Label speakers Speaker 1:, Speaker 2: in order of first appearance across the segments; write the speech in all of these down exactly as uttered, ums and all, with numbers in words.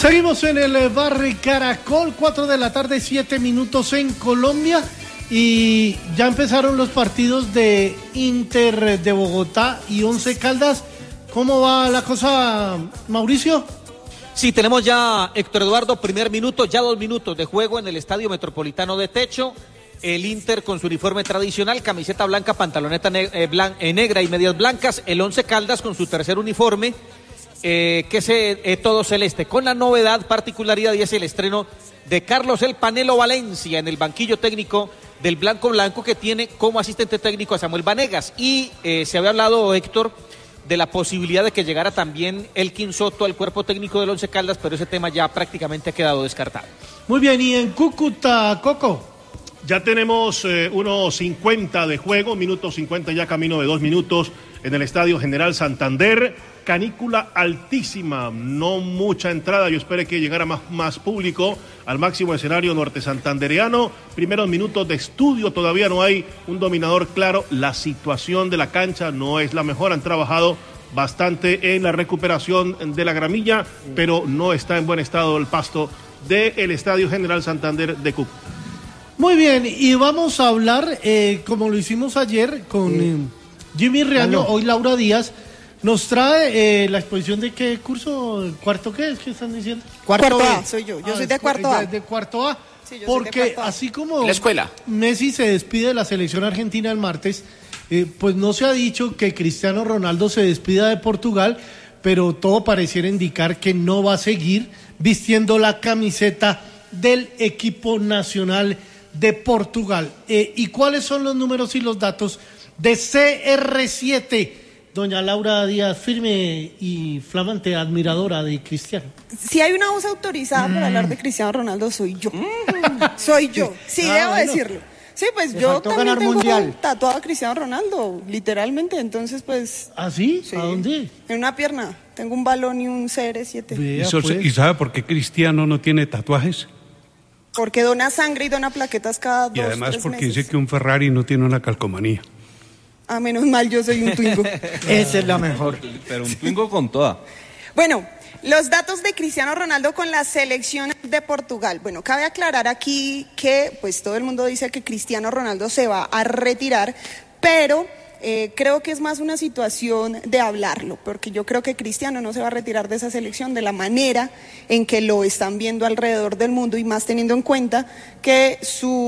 Speaker 1: Seguimos en el Bar Caracol, cuatro de la tarde, siete minutos en Colombia. Y ya empezaron los partidos de Inter de Bogotá y Once Caldas. ¿Cómo va la cosa, Mauricio?
Speaker 2: Sí, tenemos ya, Héctor Eduardo, primer minuto, ya dos minutos de juego en el Estadio Metropolitano de Techo. El Inter con su uniforme tradicional, camiseta blanca, pantaloneta ne- eh, blan- eh, negra y medias blancas. El Once Caldas con su tercer uniforme, eh, que es eh, todo celeste, con la novedad, particularidad, y es el estreno de Carlos El Panelo Valencia en el banquillo técnico del Blanco Blanco, que tiene como asistente técnico a Samuel Vanegas. Y eh, se había hablado, Héctor, de la posibilidad de que llegara también Elkin Soto al cuerpo técnico del Once Caldas, pero ese tema ya prácticamente ha quedado descartado.
Speaker 1: Muy bien, y en Cúcuta, Coco.
Speaker 3: Ya tenemos eh, unos cincuenta de juego, minuto cincuenta, ya camino de dos minutos en el Estadio General Santander. Canícula altísima, no mucha entrada, yo esperé que llegara más, más público al máximo escenario norte santandereano. Primeros minutos de estudio, todavía no hay un dominador claro, la situación de la cancha no es la mejor, han trabajado bastante en la recuperación de la gramilla, pero no está en buen estado el pasto del Estadio General Santander de Cúcuta.
Speaker 1: Muy bien, y vamos a hablar, eh, como lo hicimos ayer, con eh, Jimmy Riaño, hoy Laura Díaz. Nos trae eh, la exposición de qué curso, cuarto qué es que están diciendo.
Speaker 4: Cuarto, cuarto A, soy yo, yo ah, soy de cuarto A.
Speaker 1: De, de cuarto A,
Speaker 4: sí, yo
Speaker 1: porque
Speaker 4: soy de cuarto A.
Speaker 1: Así como
Speaker 2: la escuela.
Speaker 1: Messi se despide de la selección argentina el martes, eh, pues no se ha dicho que Cristiano Ronaldo se despida de Portugal, pero todo pareciera indicar que no va a seguir vistiendo la camiseta del equipo nacional de Portugal. Eh, ¿Y cuáles son los números y los datos de C R siete? Doña Laura Díaz, firme y flamante admiradora de Cristiano.
Speaker 4: Si hay una voz autorizada mm. para hablar de Cristiano Ronaldo, soy yo. Mm. Soy yo, sí, ah, debo bueno. decirlo. Sí, pues
Speaker 5: Le
Speaker 4: yo también tengo
Speaker 5: mundial.
Speaker 4: tatuado a Cristiano Ronaldo, literalmente, entonces pues...
Speaker 1: ¿Ah, sí?
Speaker 4: sí?
Speaker 1: ¿A dónde?
Speaker 4: En una pierna, tengo un balón y un C R siete.
Speaker 6: Vea, ¿Y, pues. ¿Y sabe por qué Cristiano no tiene tatuajes?
Speaker 4: Porque dona sangre y dona plaquetas cada dos,
Speaker 6: Y además
Speaker 4: tres
Speaker 6: porque
Speaker 4: meses.
Speaker 6: dice que un Ferrari no tiene una calcomanía.
Speaker 4: Ah, menos mal, yo soy un Twingo.
Speaker 5: Esa es la mejor.
Speaker 7: Pero un Twingo con toda.
Speaker 4: Bueno, los datos de Cristiano Ronaldo con la selección de Portugal. Bueno, cabe aclarar aquí que pues todo el mundo dice que Cristiano Ronaldo se va a retirar, pero eh, creo que es más una situación de hablarlo, porque yo creo que Cristiano no se va a retirar de esa selección de la manera en que lo están viendo alrededor del mundo, y más teniendo en cuenta que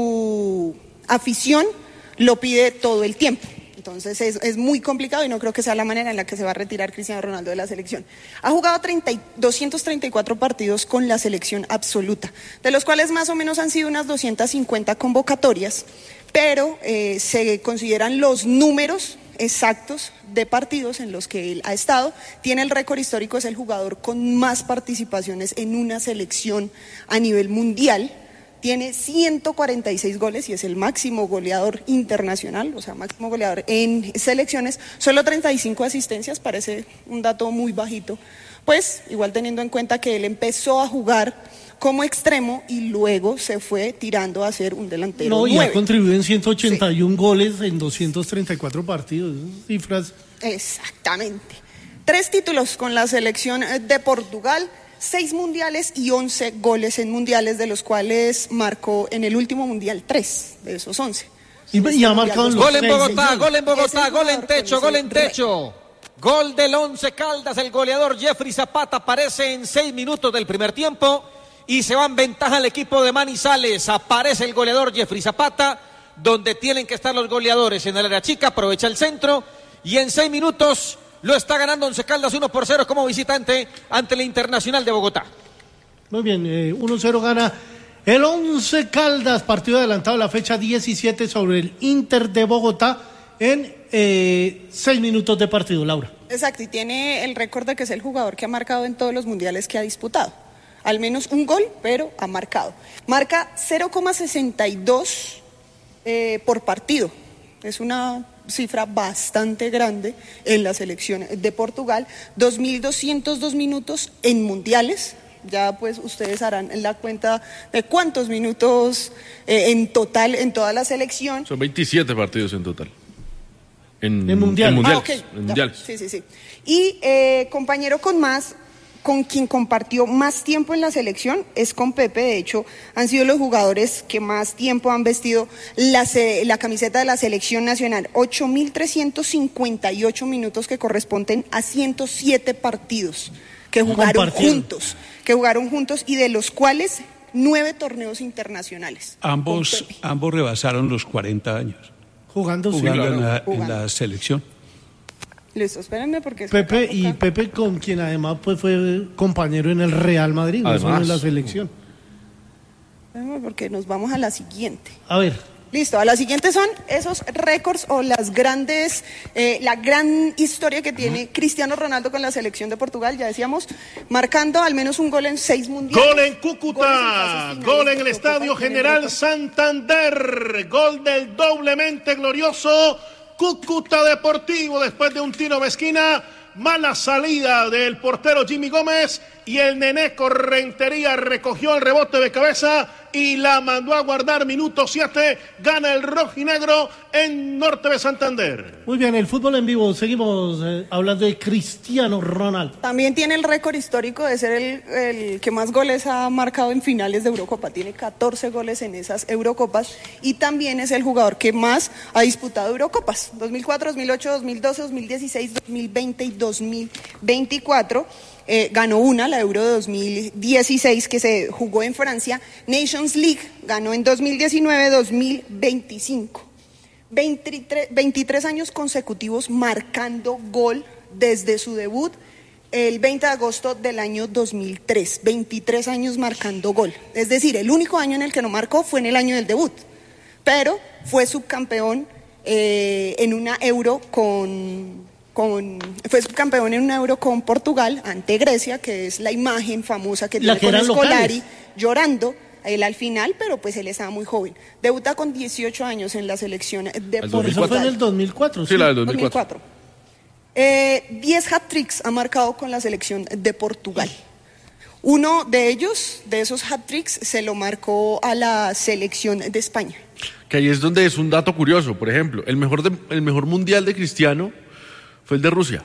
Speaker 4: su afición lo pide todo el tiempo. Entonces es, es muy complicado y no creo que sea la manera en la que se va a retirar Cristiano Ronaldo de la selección. Ha jugado treinta, doscientos treinta y cuatro partidos con la selección absoluta, de los cuales más o menos han sido unas doscientas cincuenta convocatorias, pero eh, se consideran los números exactos de partidos en los que él ha estado. Tiene el récord histórico, es el jugador con más participaciones en una selección a nivel mundial. Tiene ciento cuarenta y seis goles y es el máximo goleador internacional, o sea, máximo goleador en selecciones. Solo treinta y cinco asistencias, parece un dato muy bajito. Pues, igual teniendo en cuenta que él empezó a jugar como extremo y luego se fue tirando a ser un delantero
Speaker 1: No, y
Speaker 4: nueve.
Speaker 1: ha contribuido en ciento ochenta y uno sí. goles en doscientos treinta y cuatro partidos. Cifras.
Speaker 4: Exactamente. Tres títulos con la selección de Portugal. Seis mundiales y once goles en mundiales, de los cuales marcó en el último mundial tres de esos once.
Speaker 1: Y, y ha marcado
Speaker 2: Gol en Bogotá, gol en Bogotá, gol en techo, gol en techo. Gol del Once Caldas, el goleador Jeffrey Zapata aparece en seis minutos del primer tiempo y se va en ventaja el equipo de Manizales. Aparece el goleador Jeffrey Zapata, donde tienen que estar los goleadores en el área chica, aprovecha el centro y en seis minutos lo está ganando Once Caldas uno por cero como visitante ante el Internacional de Bogotá.
Speaker 1: Muy bien, eh, uno cero gana el Once Caldas, partido adelantado a la fecha diecisiete sobre el Inter de Bogotá en eh, seis minutos de partido, Laura.
Speaker 4: Exacto, y tiene el récord de que es el jugador que ha marcado en todos los mundiales que ha disputado. Al menos un gol, pero ha marcado. Marca cero coma sesenta y dos eh, por partido. Es una cifra bastante grande en la selección de Portugal. dos mil doscientos dos minutos en mundiales. Ya pues ustedes harán la cuenta de cuántos minutos eh, en total en toda la selección.
Speaker 7: Son veintisiete partidos en total. En,
Speaker 1: en mundial.
Speaker 7: en mundiales.
Speaker 4: Ah, okay.
Speaker 7: En mundiales.
Speaker 4: Sí, sí, sí. Y eh, compañero con más con quien compartió más tiempo en la selección es con Pepe. De hecho, han sido los jugadores que más tiempo han vestido la, la camiseta de la selección nacional. ocho mil trescientos cincuenta y ocho minutos que corresponden a ciento siete partidos que jugaron juntos, que jugaron juntos y de los cuales nueve torneos internacionales.
Speaker 6: Ambos, ambos rebasaron los cuarenta años.
Speaker 1: Jugando,
Speaker 6: jugando,
Speaker 1: sí,
Speaker 6: en, la,
Speaker 4: jugando.
Speaker 6: en la selección.
Speaker 4: Listo, espérenme porque...
Speaker 1: Pepe y Pepe con quien además pues fue compañero en el Real Madrid, no solo en la selección.
Speaker 4: Espérenme porque nos vamos a la siguiente.
Speaker 1: A ver.
Speaker 4: Listo, a la siguiente son esos récords o las grandes, eh, la gran historia que tiene uh-huh. Cristiano Ronaldo con la selección de Portugal, ya decíamos, marcando al menos un gol en seis mundiales.
Speaker 3: Gol en Cúcuta, en gol en el Estadio General Santander, gol del doblemente glorioso Cúcuta Deportivo después de un tiro de esquina, mala salida del portero Jimmy Gómez y el Neneco Rentería recogió el rebote de cabeza y la mandó a guardar. Minuto siete, gana el rojinegro en Norte de Santander.
Speaker 1: Muy bien, el fútbol en vivo, seguimos eh, hablando de Cristiano Ronaldo.
Speaker 4: También tiene el récord histórico de ser el, el que más goles ha marcado en finales de Eurocopa, tiene catorce goles en esas Eurocopas y también es el jugador que más ha disputado Eurocopas, dos mil cuatro, dos mil ocho, dos mil doce, dos mil dieciséis, dos mil veinte y dos mil veinticuatro. Eh, ganó una, la Euro de dos mil dieciséis, que se jugó en Francia. Nations League ganó en dos mil diecinueve, dos mil veinticinco. veintitrés, veintitrés años consecutivos marcando gol desde su debut el veinte de agosto del año dos mil tres. veintitrés años marcando gol. Es decir, el único año en el que no marcó fue en el año del debut. Pero fue subcampeón eh, en una Euro con... Con, fue subcampeón en un Euro con Portugal ante Grecia, que es la imagen famosa que tiene con Scolari locales. Llorando él al final, pero pues él estaba muy joven. Debuta con dieciocho años en la selección de Portugal.
Speaker 1: Eso fue en el dos mil cuatro.
Speaker 3: Sí, sí, la del dos mil cuatro.
Speaker 4: dos mil cuatro. Eh, diez hat-tricks ha marcado con la selección de Portugal. Uno de ellos, de esos hat-tricks, se lo marcó a la selección de España.
Speaker 7: Que ahí es donde es un dato curioso. Por ejemplo, el mejor, de, el mejor mundial de Cristiano fue el de Rusia.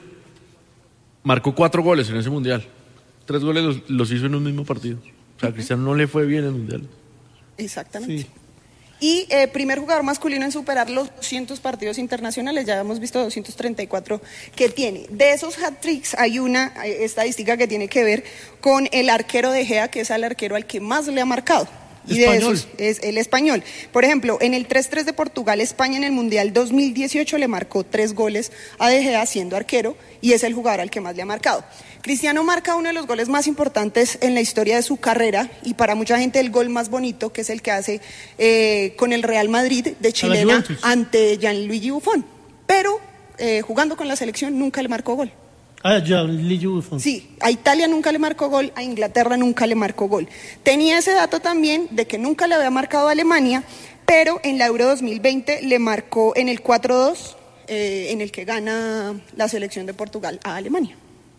Speaker 7: Marcó cuatro goles en ese mundial. Tres goles los, los hizo en un mismo partido. O sea, a Cristiano no le fue bien en el mundial.
Speaker 4: Exactamente. Sí. Y eh, primer jugador masculino en superar los doscientos partidos internacionales. Ya hemos visto doscientos treinta y cuatro que tiene. De esos hat-tricks hay una estadística que tiene que ver con el arquero de Gea, que es el arquero al que más le ha marcado. Y español. De esos es el español. Por ejemplo, en el tres tres de Portugal, España en el Mundial dos mil dieciocho le marcó tres goles a De Gea siendo arquero y es el jugador al que más le ha marcado. Cristiano marca uno de los goles más importantes en la historia de su carrera y para mucha gente el gol más bonito, que es el que hace eh, con el Real Madrid de chilena ante Gianluigi Buffon. Pero eh, jugando con la selección nunca le marcó gol.
Speaker 1: Ah, Gianluigi Buffon.
Speaker 4: Sí, a Italia nunca le marcó gol, a Inglaterra nunca le marcó gol. Tenía ese dato también de que nunca le había marcado a Alemania, pero en la Euro dos mil veinte le marcó en el cuatro dos, eh, en el que gana la selección de Portugal a Alemania.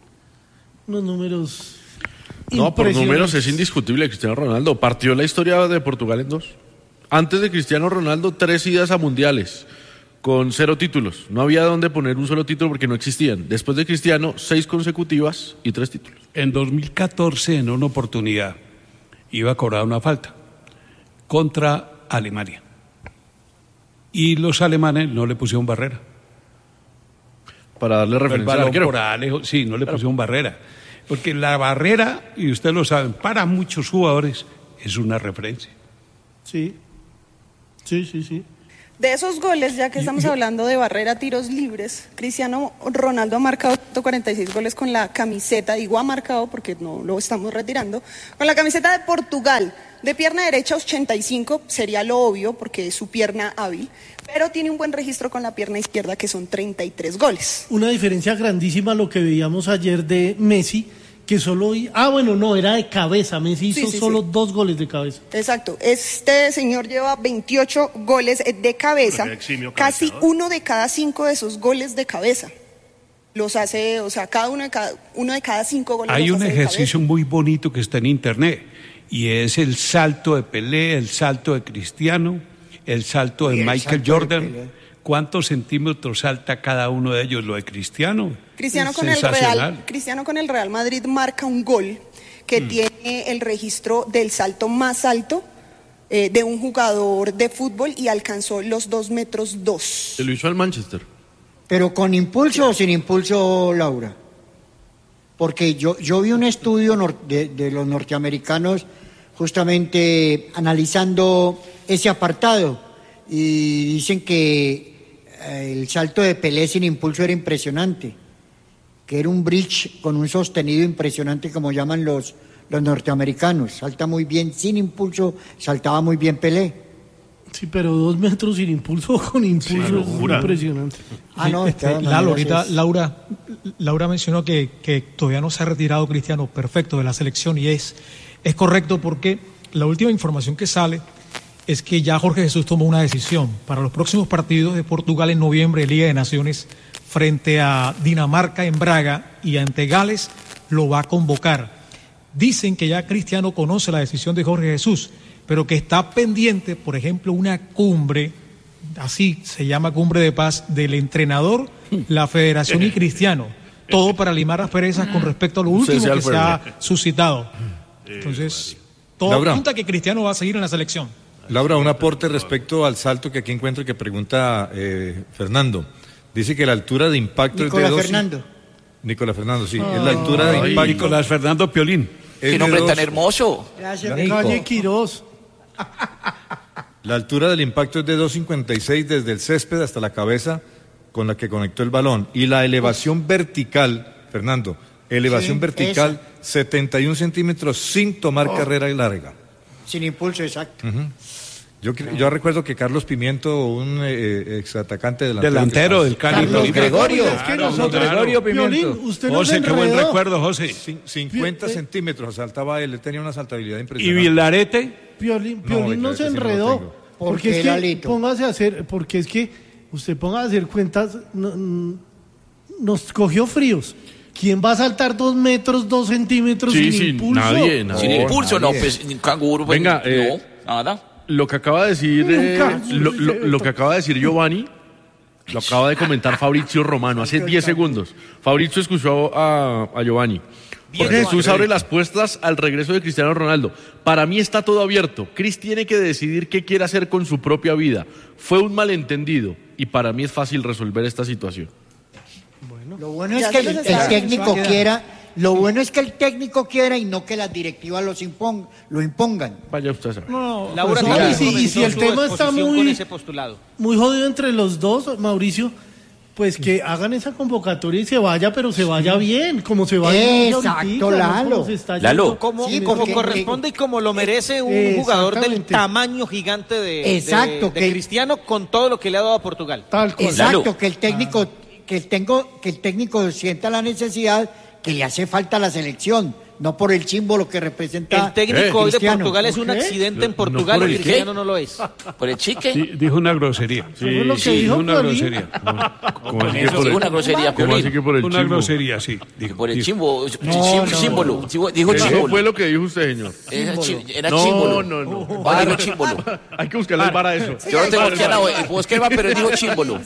Speaker 1: Unos números.
Speaker 7: No, por números es indiscutible. Cristiano Ronaldo partió la historia de Portugal en dos. Antes de Cristiano Ronaldo, tres idas a mundiales con cero títulos. No había dónde poner un solo título porque no existían. Después de Cristiano, seis consecutivas y tres títulos.
Speaker 6: En dos mil catorce, en una oportunidad, iba a cobrar una falta contra Alemania. Y los alemanes no le pusieron barrera.
Speaker 7: Para darle referencia al arquero.
Speaker 6: Por Alejo, sí, no le claro. pusieron barrera. Porque la barrera, y ustedes lo saben, para muchos jugadores es una referencia.
Speaker 1: Sí, sí, sí, sí.
Speaker 4: De esos goles, ya que estamos yo, yo, hablando de barrera, tiros libres, Cristiano Ronaldo ha marcado ciento cuarenta y seis goles con la camiseta, digo ha marcado porque no lo estamos retirando, con la camiseta de Portugal. De pierna derecha ochenta y cinco, sería lo obvio porque es su pierna hábil, pero tiene un buen registro con la pierna izquierda que son treinta y tres goles.
Speaker 1: Una diferencia grandísima a lo que veíamos ayer de Messi, que solo... Ah, bueno, no, era de cabeza. Messi hizo sí, sí, solo sí. dos goles de cabeza.
Speaker 4: Exacto. Este señor lleva veintiocho goles de cabeza. Casi uno de cada cinco de esos goles de cabeza los hace, o sea, cada uno de cada, uno de cada cinco goles
Speaker 6: Hay
Speaker 4: los
Speaker 6: un
Speaker 4: hace
Speaker 6: ejercicio muy bonito que está en internet y es el salto de Pelé, el salto de Cristiano, el salto de y Michael salto Jordan. De ¿Cuántos centímetros salta cada uno de ellos? Lo de Cristiano
Speaker 4: Cristiano con el Real, Cristiano con el Real Madrid marca un gol que mm. tiene el registro del salto más alto eh, de un jugador de fútbol y alcanzó los dos metros dos.
Speaker 7: Se lo hizo al Manchester.
Speaker 5: ¿Pero con impulso o sin impulso, Laura? Porque yo, yo vi un estudio de, de los norteamericanos justamente analizando ese apartado y dicen que el salto de Pelé sin impulso era impresionante, que era un bridge con un sostenido impresionante como llaman los, los norteamericanos. Salta muy bien sin impulso, saltaba muy bien Pelé.
Speaker 1: Sí, pero dos metros sin impulso con impulso sí, es impresionante.
Speaker 8: Ah, no, este, Lalo, ahorita Laura, Laura mencionó que, que todavía no se ha retirado Cristiano, perfecto, de la selección, y es, es correcto porque la última información que sale es que ya Jorge Jesús tomó una decisión para los próximos partidos de Portugal en noviembre de Liga de Naciones frente a Dinamarca en Braga y ante Gales, lo va a convocar. Dicen que ya Cristiano conoce la decisión de Jorge Jesús, pero que está pendiente, por ejemplo, una cumbre, así se llama Cumbre de Paz, del entrenador, la Federación y Cristiano, todo para limar asperezas con respecto a lo último que se ha suscitado. Entonces, todo apunta a que Cristiano va a seguir en la selección.
Speaker 9: Laura, un aporte respecto al salto que aquí encuentro que pregunta eh, Fernando. Dice que la altura de impacto
Speaker 5: Nicolás
Speaker 9: es de dos...
Speaker 5: Fernando.
Speaker 9: Nicolás Fernando, sí. Oh. Es la altura de impacto.
Speaker 6: Nicolás Fernando Piolín.
Speaker 10: Qué nombre dos... tan hermoso.
Speaker 1: Gracias, Calle Quirós.
Speaker 9: La altura del impacto es de dos cincuenta y seis desde el césped hasta la cabeza con la que conectó el balón. Y la elevación vertical, Fernando, elevación sí, vertical, esa. setenta y un centímetros sin tomar oh. carrera larga.
Speaker 5: Sin impulso, exacto.
Speaker 9: Uh-huh. Yo, yo recuerdo que Carlos Pimiento, un eh, exatacante delantero,
Speaker 6: delantero del Cali,
Speaker 10: Carlos Gregorio,
Speaker 1: es que nosotros, Gregorio Pimiento. Piolín, usted no
Speaker 6: José, qué buen recuerdo, José.
Speaker 9: cincuenta centímetros saltaba él, tenía una saltabilidad impresionante.
Speaker 6: ¿Y Vilarete?
Speaker 1: Piolín, Piolín no, no se enredó. No porque es que póngase a hacer, porque es que usted ponga a hacer cuentas, no, nos cogió fríos. ¿Quién va a saltar dos metros, dos centímetros
Speaker 7: sí,
Speaker 1: sin
Speaker 7: sí,
Speaker 1: impulso?
Speaker 7: Nadie, nadie.
Speaker 10: Sin impulso,
Speaker 7: nadie.
Speaker 10: no, pues canguro. Pues,
Speaker 7: Venga, eh,
Speaker 10: no, nada.
Speaker 7: Lo que acaba de decir, eh, lo, lo, lo que acaba de decir Giovanni, lo acaba de comentar Fabrizio Romano hace diez segundos. Fabrizio escuchó a, a Giovanni. Porque Jesús abre las puertas al regreso de Cristiano Ronaldo. Para mí está todo abierto. Cris tiene que decidir qué quiere hacer con su propia vida. Fue un malentendido y para mí es fácil resolver esta situación.
Speaker 5: Bueno, lo bueno es que el, el técnico quiera, lo bueno es que el técnico quiera y no que las directivas los impon, lo impongan.
Speaker 7: Vaya usted a saber.
Speaker 1: No, Laura, pues, no, y, si, y si el tema está muy, muy jodido entre los dos, Mauricio, pues que hagan esa convocatoria y se vaya, pero se vaya bien, como se vaya.
Speaker 5: Exacto, Lalo.
Speaker 2: No Lalo. Como, sí, como corresponde y como lo merece un jugador del tamaño gigante de,
Speaker 5: Exacto,
Speaker 2: de, de
Speaker 5: que,
Speaker 2: Cristiano con todo lo que le ha dado a Portugal.
Speaker 5: Tal cual. Exacto, Lalo. que el técnico, ah. que el tengo, que el técnico sienta la necesidad que le hace falta a la selección. No por el símbolo que representa.
Speaker 2: El técnico hoy de Portugal es un accidente en Portugal no y Cristiano qué? no lo es.
Speaker 10: ¿Por el chique?
Speaker 6: Sí, dijo una grosería.
Speaker 1: Sí, ¿Fue lo que sí, dijo
Speaker 6: una
Speaker 1: Piolín?
Speaker 6: grosería.
Speaker 10: ¿Cómo así que por el, una grosería,
Speaker 7: ¿Cómo así que por el
Speaker 6: Una
Speaker 7: chimbo?
Speaker 6: grosería, sí.
Speaker 10: Dijo, por el chimbo, no, símbolo.
Speaker 7: No.
Speaker 10: Dijo
Speaker 7: Eso
Speaker 10: símbolo.
Speaker 7: fue lo que dijo usted, señor.
Speaker 10: Era, chi, era
Speaker 7: no,
Speaker 10: chímbolo.
Speaker 7: No, no, no.
Speaker 10: Ah, dijo chímbolo.
Speaker 7: Hay que buscarle para eso.
Speaker 10: Yo no tengo que nada, buscar pero dijo chímbolo.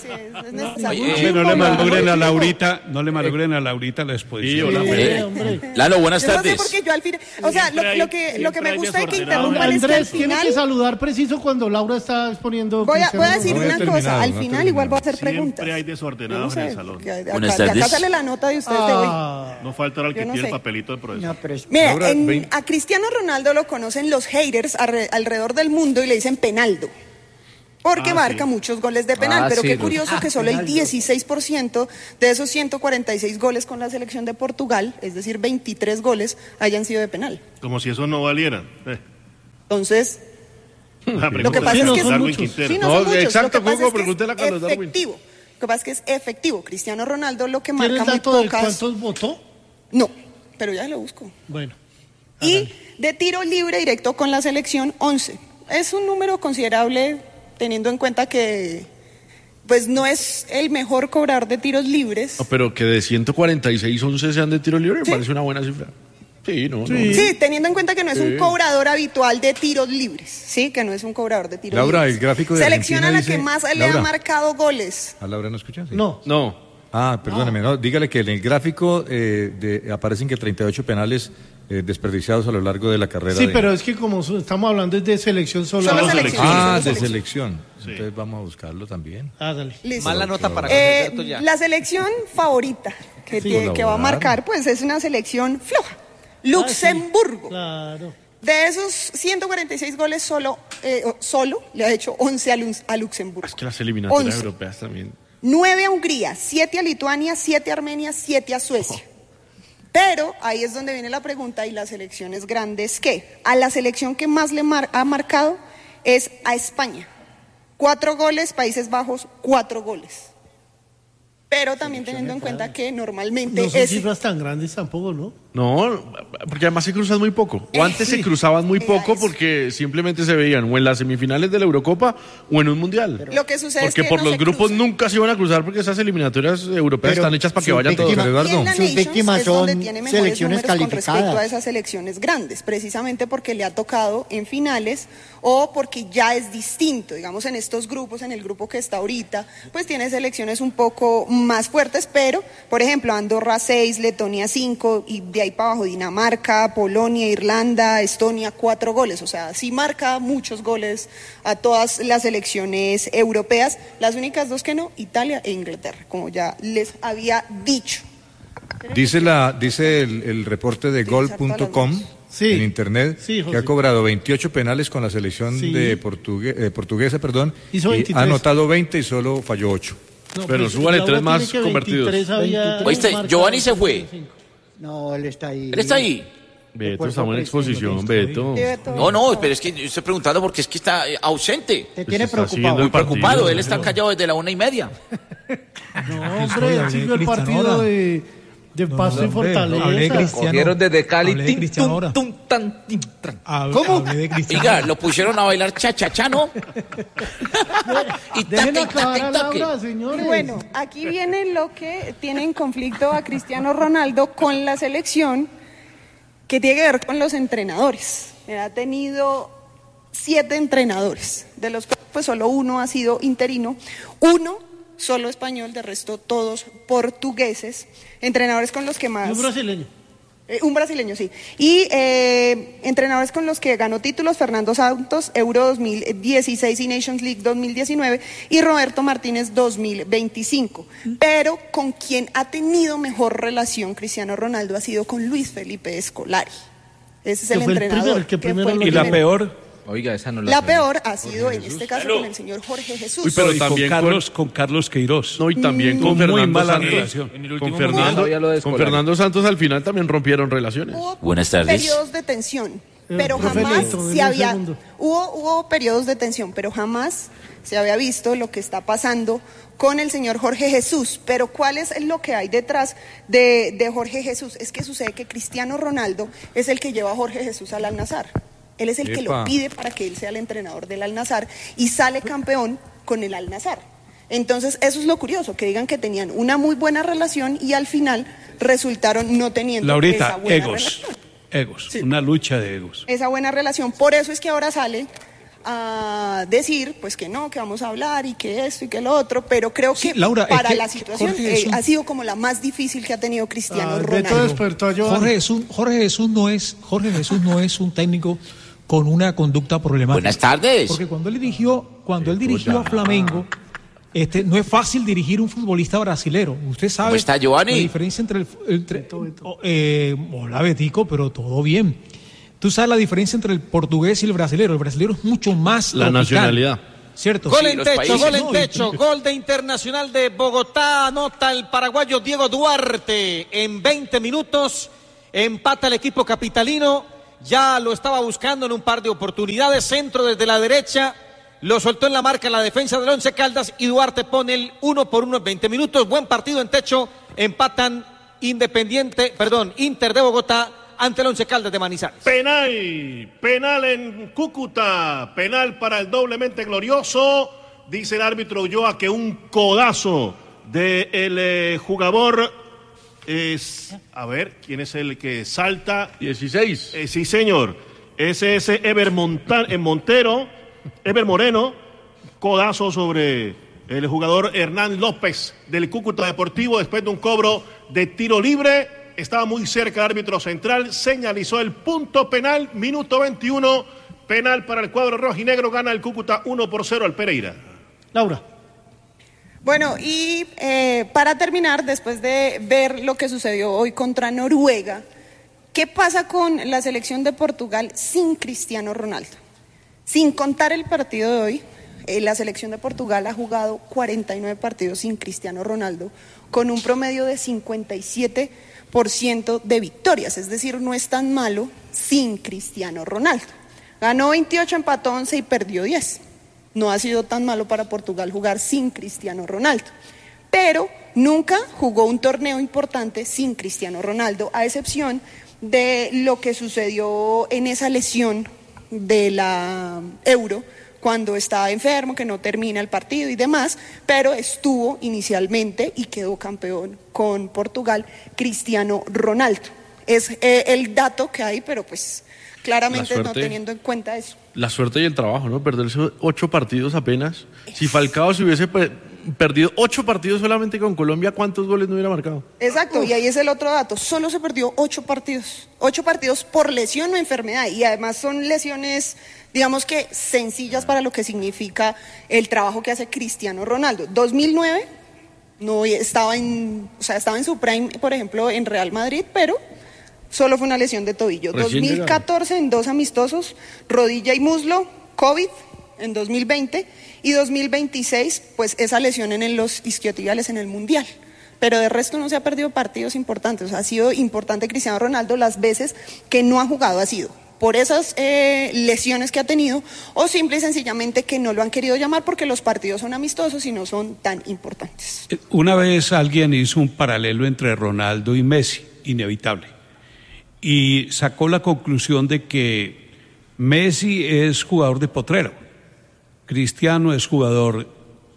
Speaker 6: No le malogren a Laurita, no le malogren a Laurita la exposición.
Speaker 10: Lalo, buenas
Speaker 4: tardes.
Speaker 10: tardes.
Speaker 4: No sé por qué yo al final, o sea, lo, lo que lo que me gusta es que interrumpan es que al
Speaker 1: Andrés tiene
Speaker 4: final
Speaker 1: que saludar preciso cuando Laura está exponiendo.
Speaker 4: Voy a, voy a decir
Speaker 9: no
Speaker 4: una cosa, al
Speaker 9: no
Speaker 4: final igual voy a hacer
Speaker 3: Siempre
Speaker 4: preguntas.
Speaker 3: hay desordenados
Speaker 4: no sé,
Speaker 3: en el salón.
Speaker 4: Que, acá,
Speaker 10: Buenas
Speaker 4: de
Speaker 10: tardes.
Speaker 4: acá sale la nota de ustedes ah,
Speaker 3: No falta el que
Speaker 4: no
Speaker 3: tiene
Speaker 4: sé.
Speaker 3: el papelito de profesor.
Speaker 5: No, pero es...
Speaker 4: Mira,
Speaker 9: Laura,
Speaker 4: en,
Speaker 9: veinte.
Speaker 4: a Cristiano Ronaldo lo conocen los haters arre, alrededor del mundo y le dicen penaldo. Porque
Speaker 3: Ah,
Speaker 4: marca
Speaker 3: sí.
Speaker 4: muchos goles de penal,
Speaker 10: Ah,
Speaker 4: pero
Speaker 10: sí,
Speaker 4: qué
Speaker 10: los-
Speaker 4: curioso
Speaker 5: Ah,
Speaker 4: que solo el
Speaker 5: penaldo.
Speaker 4: dieciséis por ciento de esos ciento cuarenta y seis goles con la selección de Portugal, es decir, veintitrés goles, hayan sido de penal.
Speaker 3: Como si eso no valiera. Eh.
Speaker 4: Entonces,
Speaker 3: La
Speaker 4: lo que
Speaker 3: pregunta
Speaker 4: pasa
Speaker 3: es
Speaker 4: es
Speaker 1: no
Speaker 4: que
Speaker 1: son
Speaker 3: Darwin
Speaker 1: muchos.
Speaker 3: Quintero.
Speaker 4: sí, no,
Speaker 7: No,
Speaker 4: son muchos.
Speaker 7: exacto,
Speaker 4: Lo que pasa
Speaker 7: Hugo,
Speaker 4: es que
Speaker 7: pregúntele a
Speaker 4: es
Speaker 7: Carlos Darwin.
Speaker 4: efectivo. Lo que pasa es que es efectivo. Cristiano Ronaldo lo que
Speaker 1: ¿Tiene
Speaker 4: marca
Speaker 1: el
Speaker 4: muy
Speaker 1: dato de
Speaker 4: pocas.
Speaker 1: cuántos votó?
Speaker 4: No, pero ya lo busco.
Speaker 1: Bueno.
Speaker 4: Y de tiro libre directo con la selección, once. Es un número considerable teniendo en cuenta que pues no es el mejor cobrador de tiros libres.
Speaker 7: No, pero que de ciento cuarenta y seis, once sean de tiro libre, me
Speaker 4: Sí.
Speaker 7: parece una buena cifra. Sí, no,
Speaker 1: Sí.
Speaker 7: no.
Speaker 4: Sí, teniendo en cuenta que no es
Speaker 7: Sí.
Speaker 4: un cobrador habitual de tiros libres, sí, que no es un cobrador de tiros
Speaker 9: Laura,
Speaker 4: libres.
Speaker 9: el gráfico de
Speaker 4: Selecciona a la
Speaker 9: Argentina
Speaker 4: que
Speaker 9: dice-
Speaker 4: más le ha
Speaker 9: Laura.
Speaker 4: marcado goles.
Speaker 9: ¿A Laura no escuchas? Sí.
Speaker 1: No.
Speaker 7: No.
Speaker 9: Ah, perdóneme, no. no, dígale que en el gráfico eh, de, aparecen que treinta y ocho penales eh, desperdiciados a lo largo de la carrera.
Speaker 1: Sí,
Speaker 9: de...
Speaker 1: pero es que como estamos hablando de selección solo.
Speaker 4: Solo
Speaker 1: solo
Speaker 4: selección.
Speaker 9: Ah,
Speaker 4: Solo
Speaker 9: de
Speaker 4: selección.
Speaker 9: selección. Sí. Entonces vamos a buscarlo también.
Speaker 1: Ah, dale.
Speaker 4: Listo.
Speaker 2: Mala nota para
Speaker 4: Eh,
Speaker 2: José ya.
Speaker 4: la selección favorita que,
Speaker 1: Sí,
Speaker 4: tiene- que va a
Speaker 9: colaborar.
Speaker 4: marcar, pues es una selección floja. Luxemburgo.
Speaker 1: Claro.
Speaker 4: De esos ciento cuarenta y seis goles, solo, eh, solo le ha hecho once a, Lu- a Luxemburgo.
Speaker 7: Es que las eliminatorias
Speaker 4: once.
Speaker 7: europeas también.
Speaker 4: nueve a Hungría, siete a Lituania, siete a Armenia, siete a Suecia. Pero ahí es donde viene la pregunta, y las selecciones grandes, ¿qué? A la selección que más le mar- ha marcado es a España. Cuatro goles, Países Bajos, cuatro goles. Pero también teniendo en cuenta que normalmente
Speaker 1: No son
Speaker 4: es...
Speaker 1: cifras tan grandes tampoco, ¿no?
Speaker 7: No, porque además se cruzan muy poco. O antes
Speaker 1: Sí.
Speaker 7: se cruzaban muy
Speaker 4: Era
Speaker 7: poco
Speaker 4: eso.
Speaker 7: porque simplemente se veían o en las semifinales de la Eurocopa o en un mundial.
Speaker 4: Lo que sucede
Speaker 7: Porque
Speaker 4: es que
Speaker 7: por
Speaker 4: no
Speaker 7: los
Speaker 4: se
Speaker 7: grupos
Speaker 4: cruzan.
Speaker 7: nunca se iban a cruzar porque esas eliminatorias europeas
Speaker 5: Pero
Speaker 7: están hechas para que
Speaker 5: sus
Speaker 7: vayan todos.
Speaker 5: víctimas-
Speaker 9: Pero, Eduardo,
Speaker 4: Y en la
Speaker 5: sus
Speaker 4: Nations
Speaker 5: víctimas
Speaker 4: es donde
Speaker 5: son
Speaker 4: tiene mejores
Speaker 5: selecciones
Speaker 4: números con respecto a
Speaker 5: calificadas.
Speaker 4: esas selecciones grandes, precisamente porque le ha tocado en finales o porque ya es distinto, digamos en estos grupos, en el grupo que está ahorita, pues tiene selecciones un poco más fuertes, pero por ejemplo Andorra seis, Letonia cinco y de ahí para abajo Dinamarca, Polonia, Irlanda, Estonia cuatro goles, o sea, sí marca muchos goles a todas las selecciones europeas, las únicas dos que no, Italia e Inglaterra, como ya les había dicho.
Speaker 9: Dice la dice el, el reporte de gol punto com
Speaker 1: Sí.
Speaker 9: en internet
Speaker 1: Sí,
Speaker 9: que
Speaker 1: José.
Speaker 9: ha cobrado veintiocho penales con la selección
Speaker 1: Sí.
Speaker 9: de portugue- eh, portuguesa, perdón,
Speaker 1: Hizo
Speaker 9: y
Speaker 1: veintitrés.
Speaker 9: ha anotado veinte y solo falló ocho.
Speaker 1: No,
Speaker 7: Pero
Speaker 1: pues,
Speaker 7: súbale
Speaker 1: Laura
Speaker 7: tres más
Speaker 1: tiene que
Speaker 7: convertidos.
Speaker 1: veintitrés había
Speaker 5: veintitrés.
Speaker 10: Oíste,
Speaker 1: marcado
Speaker 10: Giovanni se fue.
Speaker 1: veinticinco.
Speaker 5: No, él está ahí.
Speaker 10: Él está ahí.
Speaker 7: Beto,
Speaker 5: Cuerpo
Speaker 7: estamos en exposición, Beto.
Speaker 4: Sí, Beto.
Speaker 10: No, no, pero es que yo estoy preguntando porque es que está eh, ausente.
Speaker 5: Te tiene
Speaker 7: está siguiendo
Speaker 5: preocupado.
Speaker 7: el partido.
Speaker 10: Preocupado, él está callado desde la una y media.
Speaker 1: No,
Speaker 8: Aquí
Speaker 1: hombre,
Speaker 8: estoy,
Speaker 1: él
Speaker 8: hablé
Speaker 1: siguió
Speaker 8: de
Speaker 1: el partido
Speaker 8: Cristiano
Speaker 1: de, de
Speaker 8: No,
Speaker 1: Pasto y
Speaker 8: hombre, hablé de
Speaker 1: Fortaleza.
Speaker 8: Cristiano.
Speaker 11: Cogieron desde Cali.
Speaker 8: Hablé de
Speaker 11: tin,
Speaker 8: Cristiano
Speaker 11: tum,
Speaker 8: ahora.
Speaker 11: tum, tan, tin, tran.
Speaker 8: Hab-
Speaker 5: ¿Cómo?
Speaker 8: Hablé de Cristiano.
Speaker 10: Oiga, lo pusieron a bailar cha-cha-cha, ¿no? y
Speaker 1: Dejen
Speaker 10: taque, y
Speaker 1: acabar a
Speaker 10: taque, y taque.
Speaker 1: Laura, señores.
Speaker 4: Bueno, aquí viene lo que tiene en conflicto a Cristiano Ronaldo con la selección, que tiene que ver con los entrenadores. Él ha tenido siete entrenadores, de los cuales pues solo uno ha sido interino, uno solo español, de resto todos portugueses, entrenadores con los que
Speaker 1: Y
Speaker 4: más...
Speaker 1: un brasileño.
Speaker 4: Eh, un brasileño, sí. Y eh, entrenadores con los que ganó títulos, Fernando Santos, Euro dos mil dieciséis y Nations League dos mil diecinueve, y Roberto Martínez dos mil veinticinco. Pero con quien ha tenido mejor relación Cristiano Ronaldo ha sido con Luis Felipe Scolari. Ese es
Speaker 1: Que
Speaker 4: el
Speaker 1: fue el
Speaker 4: entrenador.
Speaker 1: primero, el que
Speaker 4: que
Speaker 1: primero
Speaker 4: fue el
Speaker 1: lo
Speaker 6: Y la
Speaker 4: primero.
Speaker 6: peor,
Speaker 11: Oiga, esa no la
Speaker 4: La
Speaker 11: sabía.
Speaker 4: peor ha sido en este caso con el señor Jorge Jesús.
Speaker 7: Uy, pero
Speaker 6: y con
Speaker 7: también con-
Speaker 6: Carlos, con Carlos Queiroz.
Speaker 7: No, y también con
Speaker 6: Muy
Speaker 7: Fernando
Speaker 6: mala
Speaker 7: Santos.
Speaker 6: relación.
Speaker 11: En el
Speaker 7: Con
Speaker 11: último
Speaker 7: Fernando,
Speaker 11: momento sabía lo de
Speaker 7: con
Speaker 11: Scolari.
Speaker 7: Fernando Santos al final también rompieron relaciones.
Speaker 4: Hubo
Speaker 10: Buenas tardes.
Speaker 4: periodos de tensión,
Speaker 1: Eh,
Speaker 4: pero
Speaker 1: profe
Speaker 4: jamás
Speaker 1: Lito,
Speaker 4: se
Speaker 1: denme un
Speaker 4: había
Speaker 1: segundo.
Speaker 4: hubo hubo periodos de tensión, pero jamás se había visto lo que está pasando con el señor Jorge Jesús. Pero ¿cuál es lo que hay detrás de, de Jorge Jesús? Es que sucede que Cristiano Ronaldo es el que lleva a Jorge Jesús al Al-Nassr. Él es el que
Speaker 9: Epa.
Speaker 4: lo pide para que él sea el entrenador del Al-Nassr y sale campeón con el Al-Nassr. Entonces, eso es lo curioso, que digan que tenían una muy buena relación y al final resultaron no teniendo esa
Speaker 6: Laurita,
Speaker 4: buena
Speaker 6: egos.
Speaker 4: relación.
Speaker 6: Egos.
Speaker 4: Sí.
Speaker 6: Una lucha de egos.
Speaker 4: Esa buena relación. Por eso es que ahora sale a decir, pues que no, que vamos a hablar y que esto y que lo otro, pero creo
Speaker 8: Sí,
Speaker 4: que
Speaker 8: Laura, es
Speaker 4: para
Speaker 8: que
Speaker 4: la situación
Speaker 8: Jorge
Speaker 4: eh,
Speaker 8: Jesús-
Speaker 4: ha sido como la más difícil que ha tenido Cristiano
Speaker 1: Ah, Beto
Speaker 4: Ronaldo.
Speaker 1: despertó a Giovanni.
Speaker 8: Jorge Jesús, Jorge Jesús no es, Jorge Jesús no es un técnico con una conducta problemática.
Speaker 10: Buenas tardes.
Speaker 8: Porque cuando él dirigió, cuando él dirigió a Flamengo, este, no es fácil dirigir un futbolista brasilero. Usted sabe
Speaker 10: ¿Cómo está, Giovanni?
Speaker 8: la diferencia entre el, entre, oh, eh, hola Betico, pero todo bien. Tú sabes la diferencia entre el portugués y el brasilero. El brasilero es mucho más
Speaker 7: La
Speaker 8: tropical,
Speaker 7: nacionalidad.
Speaker 8: ¿cierto?
Speaker 2: Gol
Speaker 10: Sí,
Speaker 2: en
Speaker 10: los
Speaker 2: techo,
Speaker 10: países.
Speaker 2: gol en
Speaker 8: No, y-
Speaker 2: techo, gol de Internacional de Bogotá, anota el paraguayo Diego Duarte en veinte minutos, empata el equipo capitalino, ya lo estaba buscando en un par de oportunidades, centro desde la derecha, lo soltó en la marca la defensa del Once Caldas y Duarte pone el uno por uno en veinte minutos, buen partido en techo, empatan Independiente, perdón, Inter de Bogotá ante el Once Caldas de Manizales.
Speaker 3: Penal, penal en Cúcuta, penal para el doblemente glorioso. Dice el árbitro Ulloa que un codazo del eh, jugador es, a ver, ¿quién es el que salta?
Speaker 7: dieciséis.
Speaker 3: Eh, sí, señor, ese es Ever Monta- eh, Montero, Ever Moreno, codazo sobre el jugador Hernán López del Cúcuta Deportivo, después de un cobro de tiro libre, estaba muy cerca del árbitro central, señalizó el punto penal, minuto veintiuno, penal para el cuadro rojinegro, gana el Cúcuta uno por cero al Pereira.
Speaker 1: Laura.
Speaker 4: Bueno, y eh, para terminar, después de ver lo que sucedió hoy contra Noruega, ¿qué pasa con la selección de Portugal sin Cristiano Ronaldo? Sin contar el partido de hoy, eh, la selección de Portugal ha jugado cuarenta y nueve partidos sin Cristiano Ronaldo, con un promedio de cincuenta y siete por ciento de victorias, es decir, no es tan malo sin Cristiano Ronaldo. Ganó veintiocho, empató once y perdió diez. No ha sido tan malo para Portugal jugar sin Cristiano Ronaldo, pero nunca jugó un torneo importante sin Cristiano Ronaldo, a excepción de lo que sucedió en esa lesión de la Euro, cuando estaba enfermo, que no termina el partido y demás, pero estuvo inicialmente y quedó campeón con Portugal Cristiano Ronaldo. Es eh, el dato que hay, pero pues claramente suerte, no teniendo en cuenta eso.
Speaker 7: La suerte y el trabajo, ¿no? Perderse ocho partidos apenas. Si Falcao se hubiese pe- perdido ocho partidos solamente con Colombia, ¿cuántos goles no hubiera marcado?
Speaker 4: Exacto, y ahí es el otro dato. Solo se perdió ocho partidos. Ocho partidos por lesión o enfermedad. Y además son lesiones, digamos que sencillas para lo que significa el trabajo que hace Cristiano Ronaldo. dos mil nueve no estaba en, o sea, estaba en su prime, por ejemplo, en Real Madrid, pero solo fue una lesión de tobillo. Recién dos mil catorce llegado. En dos amistosos, rodilla y muslo, COVID en dos mil veinte y dos mil veintiséis, pues esa lesión en los isquiotibiales en el Mundial. Pero de resto no se ha perdido partidos importantes. O sea, ha sido importante Cristiano Ronaldo las veces que no ha jugado, ha sido por esas eh, lesiones que ha tenido o simple y sencillamente que no lo han querido llamar porque los partidos son amistosos y no son tan importantes.
Speaker 6: Una vez alguien hizo un paralelo entre Ronaldo y Messi, inevitable, y sacó la conclusión de que Messi es jugador de potrero, Cristiano es jugador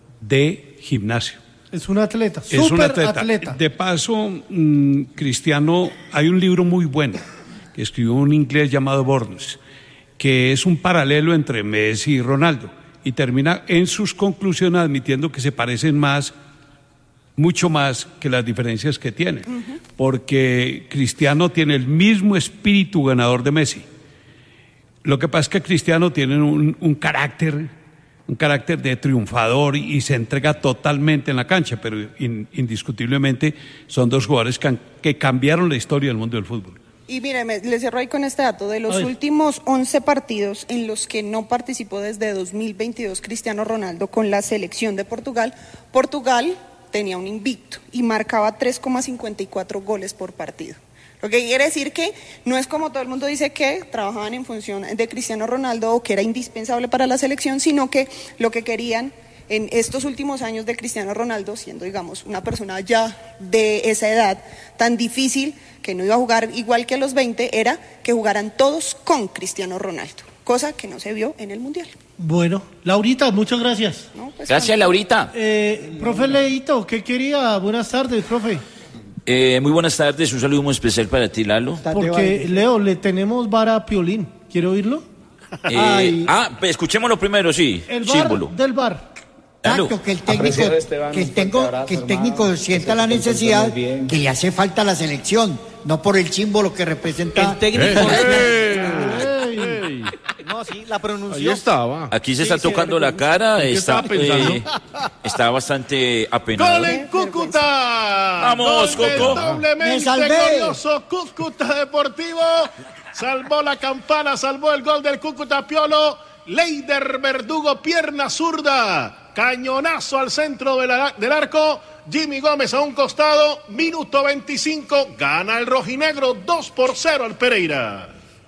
Speaker 6: de gimnasio.
Speaker 1: Es un atleta,
Speaker 6: es
Speaker 1: súper
Speaker 6: un atleta.
Speaker 1: atleta.
Speaker 6: De paso, mmm, Cristiano, hay un libro muy bueno que escribió un inglés llamado Burns, que es un paralelo entre Messi y Ronaldo, y termina en sus conclusiones admitiendo que se parecen más, mucho más que las diferencias que tienen, uh-huh. porque Cristiano tiene el mismo espíritu ganador de Messi. Lo que pasa es que Cristiano tiene un, un carácter, un carácter de triunfador y, y se entrega totalmente en la cancha, pero in, indiscutiblemente son dos jugadores que, que cambiaron la historia del mundo del fútbol.
Speaker 4: Y mire, me, le cierro ahí con este dato, de los Ay. últimos once partidos en los que no participó desde dos mil veintidós Cristiano Ronaldo con la selección de Portugal, Portugal tenía un invicto y marcaba tres coma cincuenta y cuatro goles por partido. Lo que quiere decir que no es como todo el mundo dice que trabajaban en función de Cristiano Ronaldo o que era indispensable para la selección, sino que lo que querían en estos últimos años de Cristiano Ronaldo, siendo, digamos, una persona ya de esa edad tan difícil, que no iba a jugar igual que a los veinte, era que jugaran todos con Cristiano Ronaldo, cosa que no se vio en el Mundial.
Speaker 1: Bueno, Laurita, muchas gracias.
Speaker 10: No, pues, gracias, Laurita.
Speaker 1: Eh, profe Leito, ¿qué quería? Buenas tardes, profe.
Speaker 10: Eh, muy buenas tardes, un saludo muy especial para ti, Lalo.
Speaker 1: Porque, Leo, le tenemos vara a Piolín. ¿Quiere oírlo?
Speaker 10: Eh, ah, pues escuchémoslo primero, sí.
Speaker 1: El bar
Speaker 10: símbolo
Speaker 1: del bar.
Speaker 5: Exacto, que el técnico, que el, tengo, abrazo, que el técnico hermano, sienta la necesidad que le hace falta a la selección, no por el símbolo que representa.
Speaker 2: El técnico.
Speaker 7: ¡Ey! ¡Ey!
Speaker 2: No, sí, la pronunció.
Speaker 7: Ahí estaba.
Speaker 10: Aquí se
Speaker 7: sí,
Speaker 10: está
Speaker 7: sí,
Speaker 10: tocando la cara, está,
Speaker 7: eh,
Speaker 10: está bastante apenado.
Speaker 3: ¡Gol en Cúcuta!
Speaker 10: ¡Vamos, Coco!
Speaker 3: Doblemente glorioso Cúcuta Deportivo. Salvó la campana, salvó el gol del Cúcuta Piolo. Leider Verdugo, pierna zurda. Cañonazo al centro de la, del arco. Jimmy Gómez a un costado. Minuto veinticinco. Gana el rojinegro dos por cero al Pereira.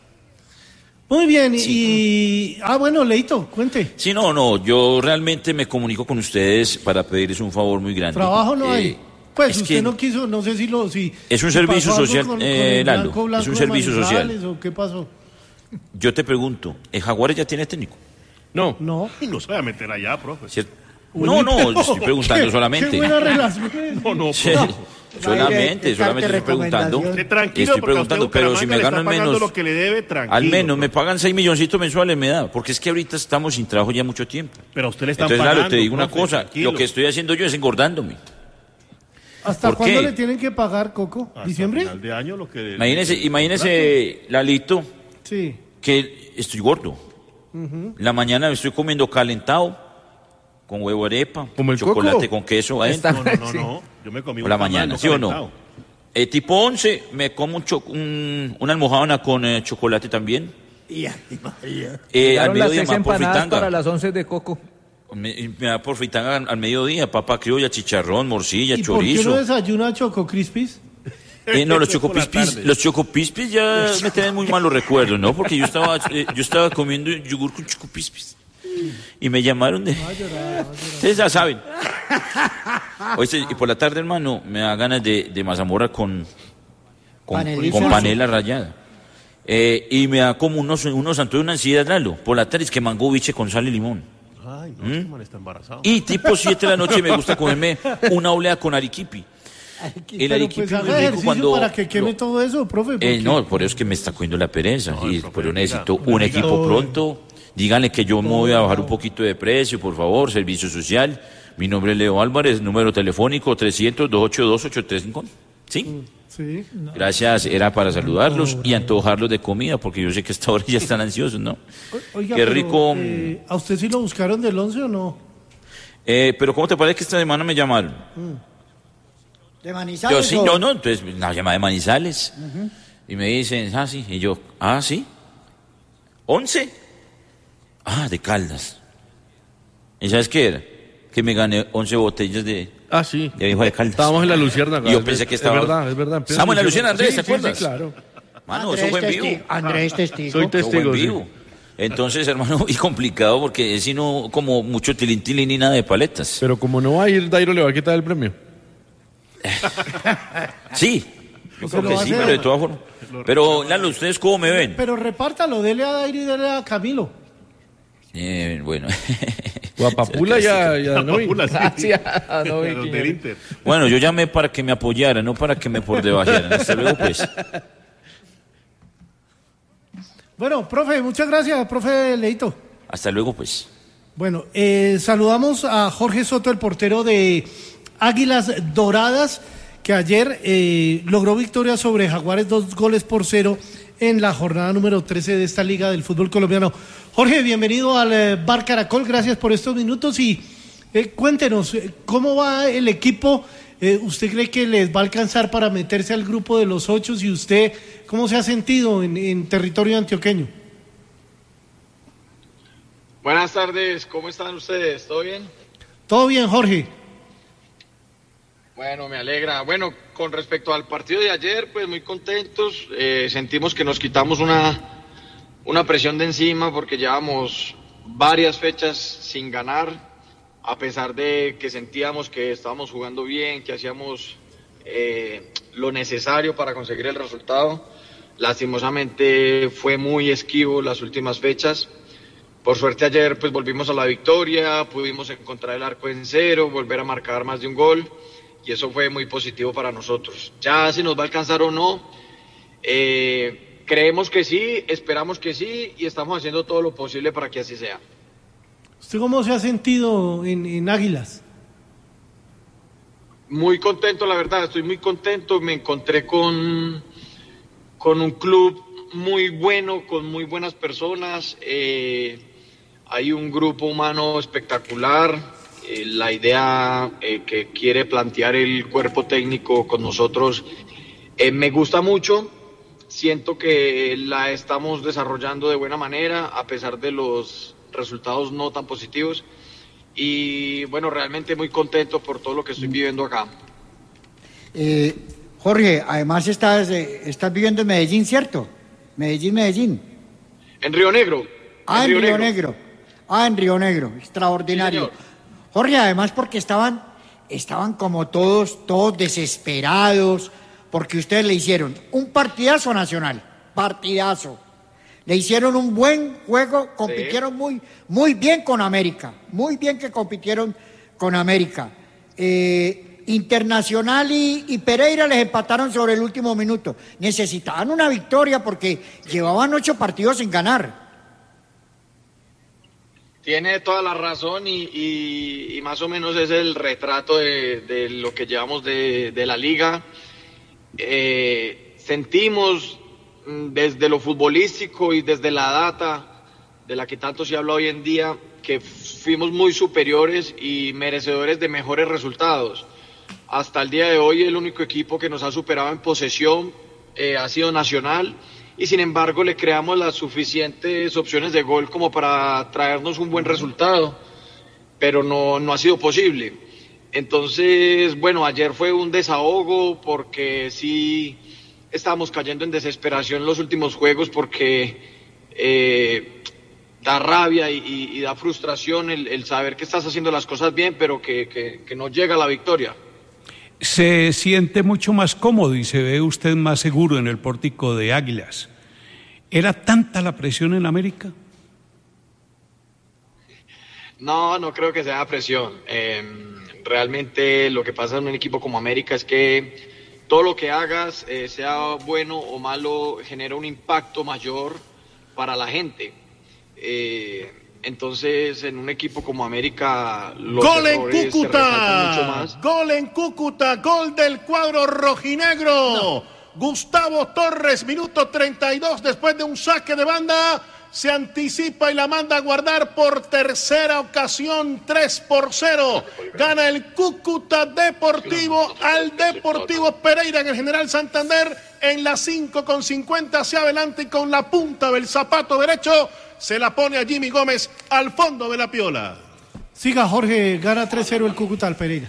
Speaker 1: Muy bien, sí. y... Ah, bueno, Leito, cuente.
Speaker 10: Sí, no, no, yo realmente me comunico con ustedes para pedirles un favor muy grande.
Speaker 1: Trabajo no eh, hay. Pues usted
Speaker 10: que
Speaker 1: no quiso, no sé si lo... Si,
Speaker 10: es un
Speaker 1: si
Speaker 10: servicio social,
Speaker 1: con,
Speaker 10: eh,
Speaker 1: con
Speaker 10: Lalo,
Speaker 1: blanco, blanco
Speaker 10: es un servicio social.
Speaker 1: ¿O qué pasó?
Speaker 10: Yo te pregunto, ¿el Jaguares ya tiene técnico?
Speaker 7: No.
Speaker 1: No.
Speaker 3: No se va a meter allá, profe.
Speaker 10: ¿Cierto? No, no, estoy preguntando
Speaker 1: ¿Qué,
Speaker 10: solamente.
Speaker 1: Qué buena relación.
Speaker 3: No, no,
Speaker 10: Sí,
Speaker 3: no.
Speaker 10: solamente, solamente estoy preguntando.
Speaker 3: Usted tranquilo,
Speaker 10: Estoy
Speaker 3: porque a usted
Speaker 10: preguntando, pero si
Speaker 3: Bucaramanga
Speaker 10: me
Speaker 3: le está
Speaker 10: ganan
Speaker 3: pagando
Speaker 10: menos,
Speaker 3: lo que le debe, tranquilo.
Speaker 10: al menos me pagan seis milloncitos mensuales, me da, porque es que ahorita estamos sin trabajo ya mucho tiempo.
Speaker 3: Pero a usted le están
Speaker 10: Entonces,
Speaker 3: pagando.
Speaker 10: claro, te digo una
Speaker 3: profe,
Speaker 10: cosa,
Speaker 3: tranquilo.
Speaker 10: lo que estoy haciendo yo es engordándome.
Speaker 1: ¿Hasta
Speaker 10: ¿Por
Speaker 1: cuándo
Speaker 10: qué?
Speaker 1: le tienen que pagar, Coco?
Speaker 3: Hasta
Speaker 1: ¿Diciembre?
Speaker 3: final de año lo que...
Speaker 10: Imagínese, imagínese, Lalito,
Speaker 1: Sí.
Speaker 10: que estoy gordo. La mañana me estoy comiendo calentado, con huevo arepa,
Speaker 7: ¿Como el
Speaker 10: chocolate
Speaker 7: Coco?
Speaker 10: con queso adentro.
Speaker 3: No, no, no, no. Yo me comí
Speaker 10: Por la
Speaker 3: un tamal,
Speaker 10: mañana,
Speaker 3: no
Speaker 10: ¿sí o no?
Speaker 3: calentado.
Speaker 10: Eh, tipo once, me como un cho- un- una almohadona con eh, chocolate también.
Speaker 5: Y ay, María.
Speaker 10: Eh, al
Speaker 11: Llegaron las
Speaker 10: mediodía
Speaker 11: seis
Speaker 10: me da por
Speaker 11: empanadas
Speaker 10: fritanga.
Speaker 11: para las once de Coco.
Speaker 10: Me, me da por fritanga al, al mediodía, papa criolla, chicharrón, morcilla,
Speaker 1: ¿Y por qué
Speaker 10: chorizo.
Speaker 1: no desayuna Choco Crispis?
Speaker 10: Eh, no, los
Speaker 3: Por la
Speaker 10: chocopispis,
Speaker 3: tarde.
Speaker 10: los chocopispis ya me traen muy malos recuerdos, ¿no? Porque yo estaba, eh, yo estaba comiendo yogur con chocopispis. Y me llamaron de... Ustedes ya saben. Oye, y por la tarde, hermano, me da ganas de, de mazamorra con, con,
Speaker 5: Panelita.
Speaker 10: con panela rallada. Eh, y me da como unos, unos antojos, una ansiedad, Lalo. Por la tarde es que mango biche con sal y limón.
Speaker 3: Ay, no, este man está embarazado.
Speaker 10: Y tipo siete de la noche me gusta comerme una olea con arequipe. El
Speaker 1: Pero
Speaker 10: arequipe
Speaker 1: pues
Speaker 10: es
Speaker 1: haga
Speaker 10: muy rico
Speaker 1: ejercicio
Speaker 10: cuando...
Speaker 1: para que queme
Speaker 10: lo-
Speaker 1: todo eso, profe.
Speaker 10: Eh,
Speaker 1: porque-
Speaker 10: no, por eso es que me está cogiendo la pereza.
Speaker 3: No,
Speaker 10: y
Speaker 3: profe,
Speaker 10: por eso
Speaker 3: diga,
Speaker 10: necesito
Speaker 3: profe,
Speaker 10: un
Speaker 3: diga.
Speaker 10: equipo pronto. Díganle que yo me voy a bajar un poquito de precio, por favor. Servicio social. Mi nombre es Leo Álvarez, número telefónico trescientos, doscientos ochenta y dos, ochocientos treinta y cinco. ¿Sí?
Speaker 1: Sí.
Speaker 10: Gracias, era para saludarlos y antojarlos de comida, porque yo sé que a esta hora ya están ansiosos, ¿no?
Speaker 1: O- Oiga,
Speaker 10: Qué
Speaker 1: pero,
Speaker 10: rico.
Speaker 1: eh, ¿a usted sí lo buscaron del once o no?
Speaker 10: Eh, pero ¿cómo te parece que esta semana me llamaron?
Speaker 5: ¿De Manizales?
Speaker 10: Yo sí,
Speaker 5: o-
Speaker 10: no, no, entonces la llamada de Manizales. Y me dicen, ah, sí. Y yo, ah, sí. ¿Once? Ah, de Caldas. ¿Y sabes qué era? Que me gané once botellas de,
Speaker 7: Ah, sí.
Speaker 10: de viejo de Caldas.
Speaker 7: Estábamos en la Luciérnaga.
Speaker 10: Y yo
Speaker 7: es
Speaker 10: pensé
Speaker 7: ver-
Speaker 10: que estaba...
Speaker 7: Es verdad, es verdad.
Speaker 10: Estamos en la Luciérnaga, Andrés,
Speaker 7: Sí,
Speaker 10: ¿te
Speaker 7: sí,
Speaker 10: acuerdas?
Speaker 7: Sí, claro.
Speaker 10: Mano, eso
Speaker 5: Andrés
Speaker 10: fue en
Speaker 5: testigo.
Speaker 10: vivo.
Speaker 5: Andrés testigo.
Speaker 7: Soy
Speaker 10: Eso fue en
Speaker 7: testigo, sí.
Speaker 10: vivo. Entonces, hermano, y complicado porque es sino como mucho tilín tilín y nada de paletas.
Speaker 7: Pero como no va a ir, Dairo le va a quitar el premio.
Speaker 10: Sí, yo
Speaker 1: Se
Speaker 10: creo
Speaker 1: lo
Speaker 10: que
Speaker 1: va a
Speaker 10: sí,
Speaker 1: hacer.
Speaker 10: pero de todas formas. Pero, Lalo, ¿ustedes cómo me ven?
Speaker 1: Pero repártalo, dele a Dairo y dele a Camilo.
Speaker 10: Eh, bueno.
Speaker 7: O a Papula y a, y a Novi.
Speaker 3: Papula, sí.
Speaker 11: Gracias, no vi
Speaker 3: De los
Speaker 11: quién
Speaker 3: del
Speaker 11: era.
Speaker 3: Inter.
Speaker 10: Bueno, yo llamé para que me apoyaran, no para que me por debajeran. Hasta luego, pues.
Speaker 1: Bueno, profe, muchas gracias, profe Leito.
Speaker 10: Hasta luego, pues.
Speaker 1: Bueno, eh, saludamos a Jorge Soto, el portero de Águilas Doradas, que ayer eh, logró victoria sobre Jaguares, dos goles por cero en la jornada número trece de esta Liga del Fútbol Colombiano. Jorge, bienvenido al eh, Bar Caracol, gracias por estos minutos y eh, cuéntenos, eh, ¿cómo va el equipo? Eh, ¿Usted cree que les va a alcanzar para meterse al grupo de los ocho? ¿Y usted cómo se ha sentido en, en territorio antioqueño?
Speaker 12: Buenas tardes, ¿cómo están ustedes? ¿Todo bien?
Speaker 1: Todo bien, Jorge.
Speaker 12: Bueno, me alegra. Bueno, con respecto al partido de ayer, pues muy contentos. Eh, sentimos que nos quitamos una, una presión de encima porque llevamos varias fechas sin ganar, a pesar de que sentíamos que estábamos jugando bien, que hacíamos eh, lo necesario para conseguir el resultado. Lastimosamente fue muy esquivo las últimas fechas. Por suerte ayer pues volvimos a la victoria, pudimos encontrar el arco en cero, volver a marcar más de un gol y eso fue muy positivo para nosotros. Ya si nos va a alcanzar o no, eh, creemos que sí, esperamos que sí y estamos haciendo todo lo posible para que así sea.
Speaker 1: ¿Usted cómo se ha sentido en, en Águilas?
Speaker 12: Muy contento, la verdad, estoy muy contento, me encontré con, con un club muy bueno, con muy buenas personas, eh, hay un grupo humano espectacular, eh, la idea eh, que quiere plantear el cuerpo técnico con nosotros eh, me gusta mucho, siento que la estamos desarrollando de buena manera a pesar de los resultados no tan positivos y bueno, realmente muy contento por todo lo que estoy viviendo acá.
Speaker 5: Eh, Jorge, además estás, eh, estás viviendo en Medellín, ¿cierto? Medellín, Medellín.
Speaker 12: En Río Negro.
Speaker 5: Ah, en Río, Río Negro. Negro. Ah, en Río Negro. Extraordinario. Sí, Jorge, además porque estaban, estaban como todos, todos desesperados, porque ustedes le hicieron un partidazo nacional, partidazo. Le hicieron un buen juego, compitieron sí. muy, muy bien con América, muy bien que compitieron con América. Eh, Internacional y, y Pereira les empataron sobre el último minuto. Necesitaban una victoria porque llevaban ocho partidos sin ganar.
Speaker 12: Tiene toda la razón y, y, y más o menos es el retrato de, de lo que llevamos de, de la liga. Eh, sentimos desde lo futbolístico y desde la data de la que tanto se habla hoy en día que fuimos muy superiores y merecedores de mejores resultados. Hasta el día de hoy el único equipo que nos ha superado en posesión eh, ha sido Nacional. Y sin embargo le creamos las suficientes opciones de gol como para traernos un buen resultado, pero no, no ha sido posible. Entonces, bueno, ayer fue un desahogo porque sí estábamos cayendo en desesperación en los últimos juegos porque eh, da rabia y, y, y da frustración el, el saber que estás haciendo las cosas bien, pero que, que, que no llega a la victoria.
Speaker 6: Se siente mucho más cómodo y se ve usted más seguro en el pórtico de Águilas. ¿Era tanta la presión en América?
Speaker 12: No, no creo que sea presión. Eh, realmente lo que pasa en un equipo como América es que todo lo que hagas, eh, sea bueno o malo, genera un impacto mayor para la gente. Eh, entonces, en un equipo como América, los
Speaker 3: ¡Gol en
Speaker 12: errores se
Speaker 3: Cúcuta!
Speaker 12: resaltan mucho más.
Speaker 3: ¡Gol en Cúcuta! ¡Gol del cuadro rojinegro! No. Gustavo Torres, minuto treinta y dos, después de un saque de banda, se anticipa y la manda a guardar por tercera ocasión, tres por cero. Gana el Cúcuta Deportivo al Deportivo Pereira en el General Santander en las cinco con cincuenta hacia adelante y con la punta del zapato derecho se la pone a Jimmy Gómez al fondo de la piola.
Speaker 1: Siga, Jorge, gana tres cero el Cúcuta al Pereira.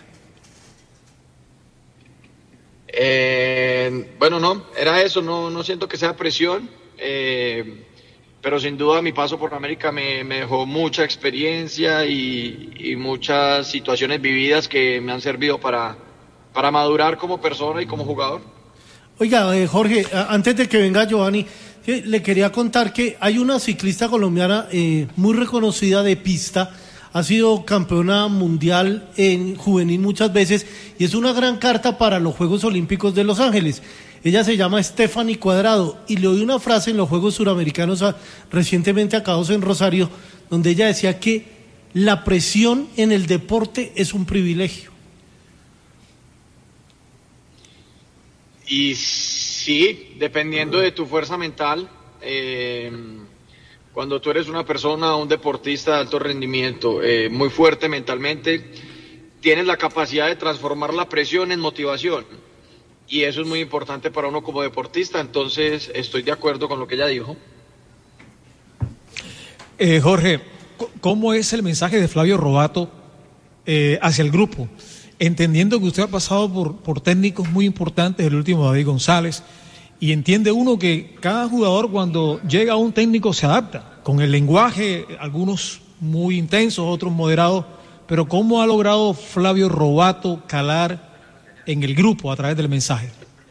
Speaker 12: Eh, bueno, no, era eso, no, no siento que sea presión, eh, pero sin duda mi paso por América me, me dejó mucha experiencia y, y muchas situaciones vividas que me han servido para, para madurar como persona y como jugador.
Speaker 1: Oiga, eh, Jorge, antes de que venga Giovanni, le quería contar que hay una ciclista colombiana eh, muy reconocida de pista, ha sido campeona mundial en juvenil muchas veces y es una gran carta para los Juegos Olímpicos de Los Ángeles. Ella se llama Stephanie Cuadrado y le oí una frase en los Juegos Suramericanos a, recientemente acabados en Rosario, donde ella decía que la presión en el deporte es un privilegio.
Speaker 12: Y sí, dependiendo de tu fuerza mental, eh, cuando tú eres una persona, un deportista de alto rendimiento, eh, muy fuerte mentalmente, tienes la capacidad de transformar la presión en motivación. Y eso es muy importante para uno como deportista, entonces estoy de acuerdo con lo que ella dijo.
Speaker 8: Eh, Jorge, ¿cómo es el mensaje de Flavio Robato eh, hacia el grupo? Entendiendo que usted ha pasado por, por técnicos muy importantes, el último David González, y entiende uno que cada jugador cuando llega a un técnico se adapta, con el lenguaje, algunos muy intensos, otros moderados, pero ¿cómo ha logrado Flavio Robato calar en el grupo a través del mensaje?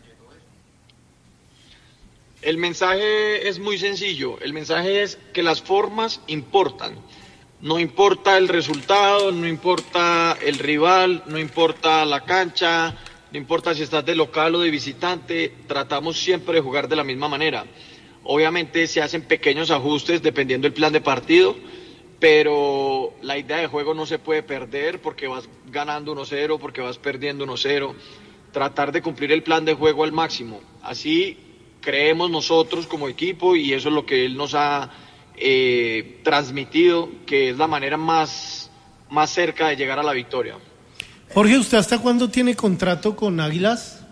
Speaker 12: El mensaje es muy sencillo, el mensaje es que las formas importan. No importa el resultado, no importa el rival, no importa la cancha, no importa si estás de local o de visitante, tratamos siempre de jugar de la misma manera. Obviamente se hacen pequeños ajustes dependiendo del plan de partido, pero la idea de juego no se puede perder porque vas ganando uno cero, porque vas perdiendo uno cero. Tratar de cumplir el plan de juego al máximo. Así creemos nosotros como equipo y eso es lo que él nos ha Eh, transmitido, que es la manera más, más cerca de llegar a la victoria.
Speaker 1: Jorge, ¿usted hasta cuándo tiene contrato con Águilas?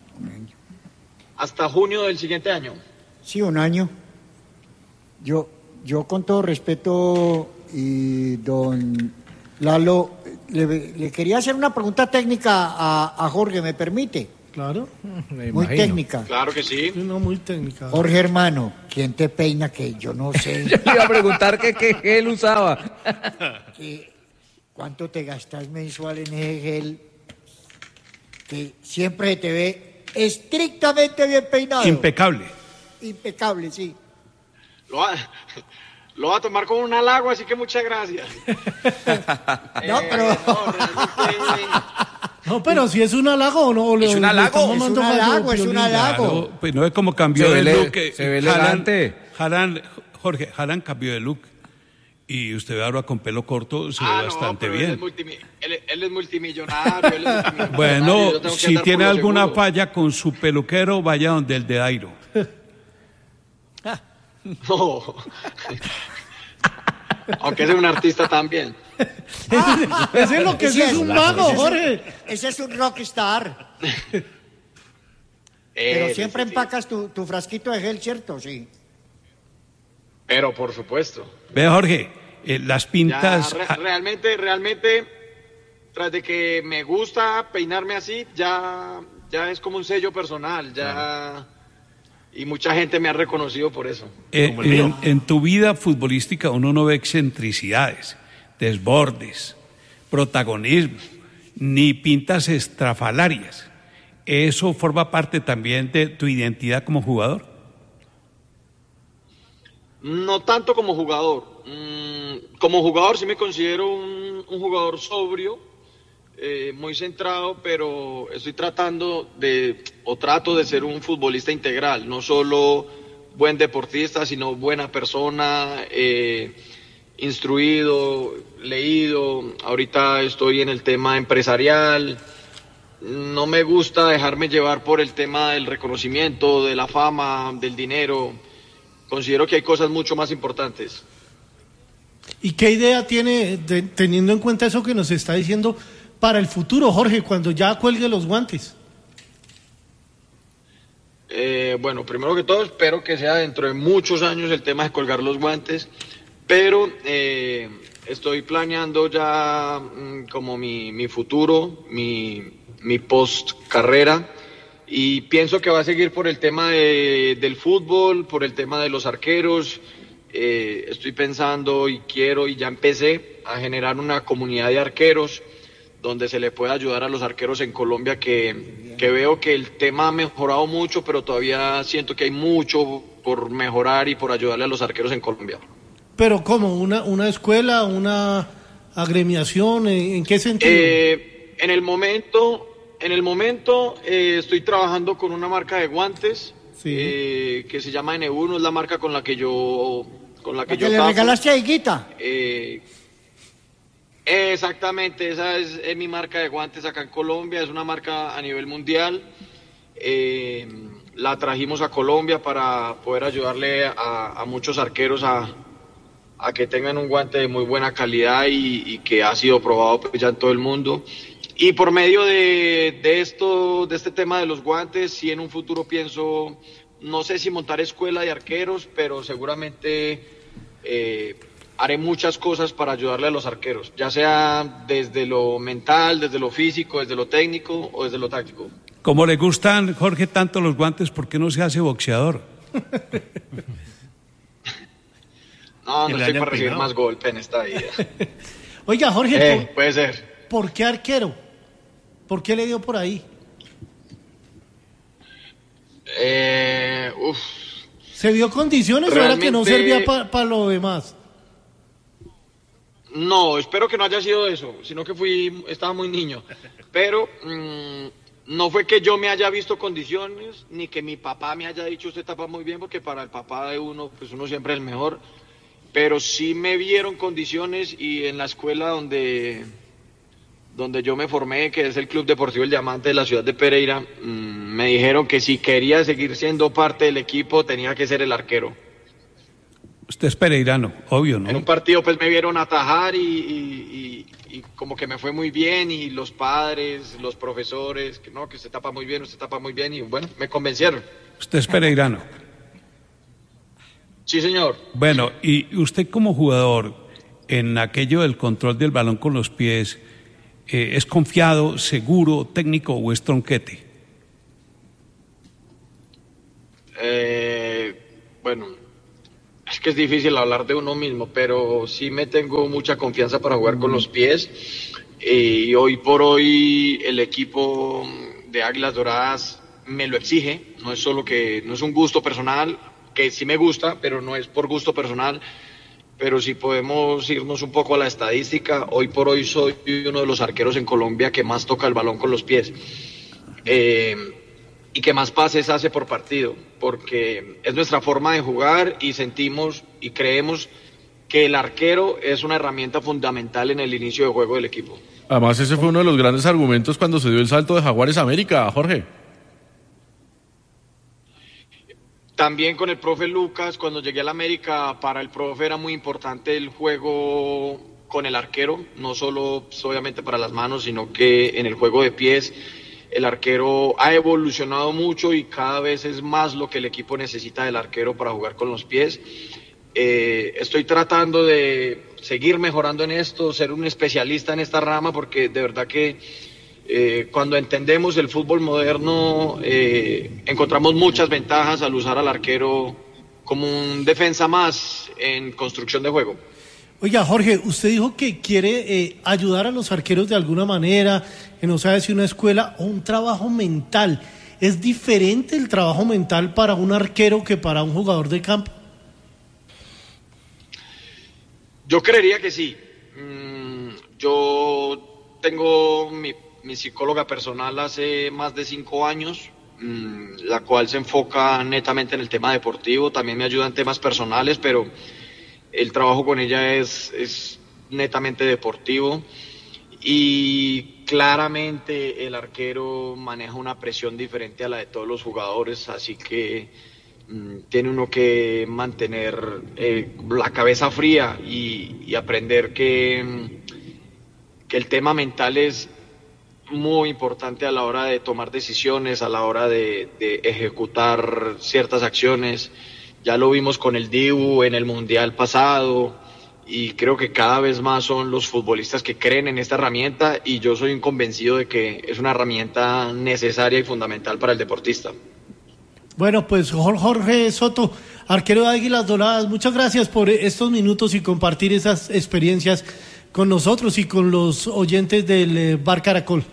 Speaker 12: Hasta junio del siguiente año.
Speaker 5: Sí, un año. Yo, yo con todo respeto, y don Lalo, le, le quería hacer una pregunta técnica a, a Jorge, ¿me permite?
Speaker 1: Claro.
Speaker 5: Me muy imagino. Técnica.
Speaker 12: Claro que sí.
Speaker 1: No, muy técnica.
Speaker 5: Jorge, hermano, ¿quién te peina? Que yo no sé.
Speaker 11: Yo le iba a preguntar qué gel usaba.
Speaker 5: ¿Qué, ¿Cuánto te gastas mensual en ese gel? Que siempre te ve estrictamente bien peinado.
Speaker 6: Impecable.
Speaker 5: Impecable, sí.
Speaker 12: Lo, ha, Lo voy a tomar como un halago, así que muchas gracias.
Speaker 5: No,
Speaker 12: Eh,
Speaker 5: pero...
Speaker 12: no, realmente...
Speaker 1: No, pero si es un halago o no.
Speaker 11: ¿Es un halago?
Speaker 1: le estamos
Speaker 5: Es un
Speaker 1: dando gallo,
Speaker 5: halago, es un
Speaker 1: Piolín.
Speaker 5: halago.
Speaker 6: Claro, pues no es como cambió
Speaker 11: Se
Speaker 6: de
Speaker 11: ve
Speaker 6: look.
Speaker 11: ele-
Speaker 6: eh,
Speaker 11: se ve
Speaker 6: Haaland-
Speaker 11: elegante.
Speaker 6: Haaland- Jorge, Haaland cambió de look. Y usted ve ahora con pelo corto, se
Speaker 12: Ah,
Speaker 6: ve
Speaker 12: no,
Speaker 6: bastante
Speaker 12: pero Él es,
Speaker 6: bien.
Speaker 12: multimi- él, él es multimillonario. Él es multimillonario,
Speaker 6: Bueno,
Speaker 12: yo tengo que
Speaker 6: si
Speaker 12: andar
Speaker 6: tiene
Speaker 12: por lo
Speaker 6: alguna
Speaker 12: seguro.
Speaker 6: falla con su peluquero, vaya donde el de Dairo.
Speaker 12: No. Aunque es un artista también.
Speaker 1: Ese es lo que
Speaker 5: Ese
Speaker 1: es,
Speaker 5: es
Speaker 1: un
Speaker 5: un-
Speaker 1: mago,
Speaker 5: ese es un-
Speaker 1: Jorge.
Speaker 5: Ese es un rockstar.
Speaker 12: Eh,
Speaker 5: Pero siempre
Speaker 12: sí, sí.
Speaker 5: empacas tu, tu frasquito de gel, ¿cierto? Sí.
Speaker 12: Pero por supuesto.
Speaker 6: Ve, Jorge, eh, las
Speaker 12: Ya,
Speaker 6: pintas...
Speaker 12: re-
Speaker 6: ah,
Speaker 12: realmente, realmente, tras de que me gusta peinarme así, ya, ya es como un sello personal, ya... Y mucha gente me ha reconocido por eso.
Speaker 6: eh,
Speaker 3: como el mío.
Speaker 6: en, en tu vida futbolística uno no ve excentricidades, desbordes, protagonismo, ni pintas estrafalarias. ¿Eso forma parte también de tu identidad como jugador?
Speaker 12: No tanto como jugador. Mm, como jugador sí me considero un, un jugador sobrio, eh, muy centrado, pero estoy tratando de, o trato de ser un futbolista integral, no solo buen deportista, sino buena persona, eh, instruido, leído. Ahorita estoy en el tema empresarial. No me gusta dejarme llevar por el tema del reconocimiento, de la fama, del dinero. Considero que hay cosas mucho más importantes.
Speaker 1: ¿Y qué idea tiene, de- teniendo en cuenta eso que nos está diciendo, para el futuro, Jorge, cuando ya cuelgue los guantes?
Speaker 12: Eh, bueno, primero que todo, espero que sea dentro de muchos años el tema de colgar los guantes, pero eh, estoy planeando ya mm, como mi, mi futuro, mi, mi post carrera, y pienso que va a seguir por el tema de- del fútbol, por el tema de los arqueros. Eh, estoy pensando y quiero y ya empecé a generar una comunidad de arqueros donde se le pueda ayudar a los arqueros en Colombia, que, que veo que el tema ha mejorado mucho, pero todavía siento que hay mucho por mejorar y por ayudarle a los arqueros en Colombia.
Speaker 1: Pero ¿cómo? ¿Una, una escuela, una agremiación? ¿En, en qué sentido?
Speaker 12: Eh, en el momento, en el momento eh, estoy trabajando con una marca de guantes
Speaker 1: Sí.
Speaker 12: eh, que se llama N uno, es la marca con la que yo con la que
Speaker 5: ¿A
Speaker 12: yo
Speaker 5: que le
Speaker 12: tapo.
Speaker 5: regalaste a Higuita?
Speaker 12: Eh, exactamente, esa es, es mi marca de guantes acá en Colombia, es una marca a nivel mundial. Eh, la trajimos a Colombia para poder ayudarle a, a muchos arqueros a, a que tengan un guante de muy buena calidad y, y que ha sido probado pues, ya en todo el mundo. Y por medio de, de esto, de este tema de los guantes, sí en un futuro pienso, no sé si montar escuela de arqueros, pero seguramente eh, haré muchas cosas para ayudarle a los arqueros, ya sea desde lo mental, desde lo físico, desde lo técnico o desde lo táctico.
Speaker 6: Como le gustan, Jorge, tanto los guantes, ¿por qué no se hace boxeador?
Speaker 12: No,
Speaker 3: Que
Speaker 12: no
Speaker 3: le
Speaker 12: estoy
Speaker 3: hayan
Speaker 12: para recibir
Speaker 3: peinado.
Speaker 12: más golpe en esta vida.
Speaker 1: Oiga, Jorge,
Speaker 12: Eh,
Speaker 1: ¿por,
Speaker 12: puede ser.
Speaker 1: por qué arquero? ¿Por qué le dio por ahí?
Speaker 12: Eh, uf.
Speaker 1: ¿Se vio condiciones o era que no
Speaker 12: Realmente-
Speaker 1: servía para lo demás?
Speaker 12: No, espero que no haya sido eso, sino que fui, estaba muy niño. Pero mm, no fue que yo me haya visto condiciones, ni que mi papá me haya dicho usted tapa muy bien, porque para el papá de uno, pues uno siempre es el mejor. Pero sí me vieron condiciones y en la escuela donde, donde yo me formé, que es el Club Deportivo El Diamante de la ciudad de Pereira, mm, me dijeron que si quería seguir siendo parte del equipo tenía que ser el arquero.
Speaker 6: Usted es pereirano, obvio,
Speaker 12: En un
Speaker 6: ¿no?
Speaker 12: partido pues me vieron atajar y, y- y- y como que me fue muy bien y los padres, los profesores, que no, que usted tapa muy bien, usted tapa muy bien y bueno, me convencieron.
Speaker 6: Usted es pereirano.
Speaker 12: Sí, señor.
Speaker 6: Bueno, y usted como jugador, en aquello del control del balón con los pies, eh, ¿es confiado, seguro, técnico o es tronquete?
Speaker 12: Eh, bueno, es que es difícil hablar de uno mismo, pero sí me tengo mucha confianza para jugar con los pies. Y hoy por hoy el equipo de Águilas Doradas me lo exige. No es solo que, no es un gusto personal, que sí me gusta, pero no es por gusto personal. pero si podemos irnos un poco a la estadística, hoy por hoy soy uno de los arqueros en Colombia que más toca el balón con los pies eh, y que más pases hace por partido, porque es nuestra forma de jugar y sentimos y creemos que el arquero es una herramienta fundamental en el inicio de juego del equipo.
Speaker 7: Además, ese fue uno de los grandes argumentos cuando se dio el salto de Jaguares a América, Jorge.
Speaker 12: También con el profe Lucas, cuando llegué a la América, para el profe era muy importante el juego con el arquero, no solo pues, obviamente para las manos, sino que en el juego de pies el arquero ha evolucionado mucho y cada vez es más lo que el equipo necesita del arquero para jugar con los pies. Eh, estoy tratando de seguir mejorando en esto, ser un especialista en esta rama, porque de verdad que Eh, cuando entendemos el fútbol moderno eh, encontramos muchas ventajas al usar al arquero como un defensa más en construcción de juego.
Speaker 1: Oiga, Jorge, usted dijo que quiere eh, ayudar a los arqueros de alguna manera, que no sabe si una escuela o un trabajo mental. ¿Es diferente el trabajo mental para un arquero que para un jugador de campo?
Speaker 12: Yo creería que sí. Mm, yo tengo mi mi psicóloga personal hace más de cinco años, mmm, la cual se enfoca netamente en el tema deportivo, también me ayuda en temas personales, pero el trabajo con ella es, es netamente deportivo y claramente el arquero maneja una presión diferente a la de todos los jugadores, así que mmm, tiene uno que mantener eh, la cabeza fría y, y aprender que, que el tema mental es muy importante a la hora de tomar decisiones, a la hora de, de ejecutar ciertas acciones. Ya lo vimos con el Dibu en el Mundial pasado y creo que cada vez más son los futbolistas que creen en esta herramienta y yo soy un convencido de que es una herramienta necesaria y fundamental para el deportista.
Speaker 1: Bueno, pues Jorge Soto, arquero de Águilas Doradas, muchas gracias por estos minutos y compartir esas experiencias con nosotros y con los oyentes del Bar Caracol.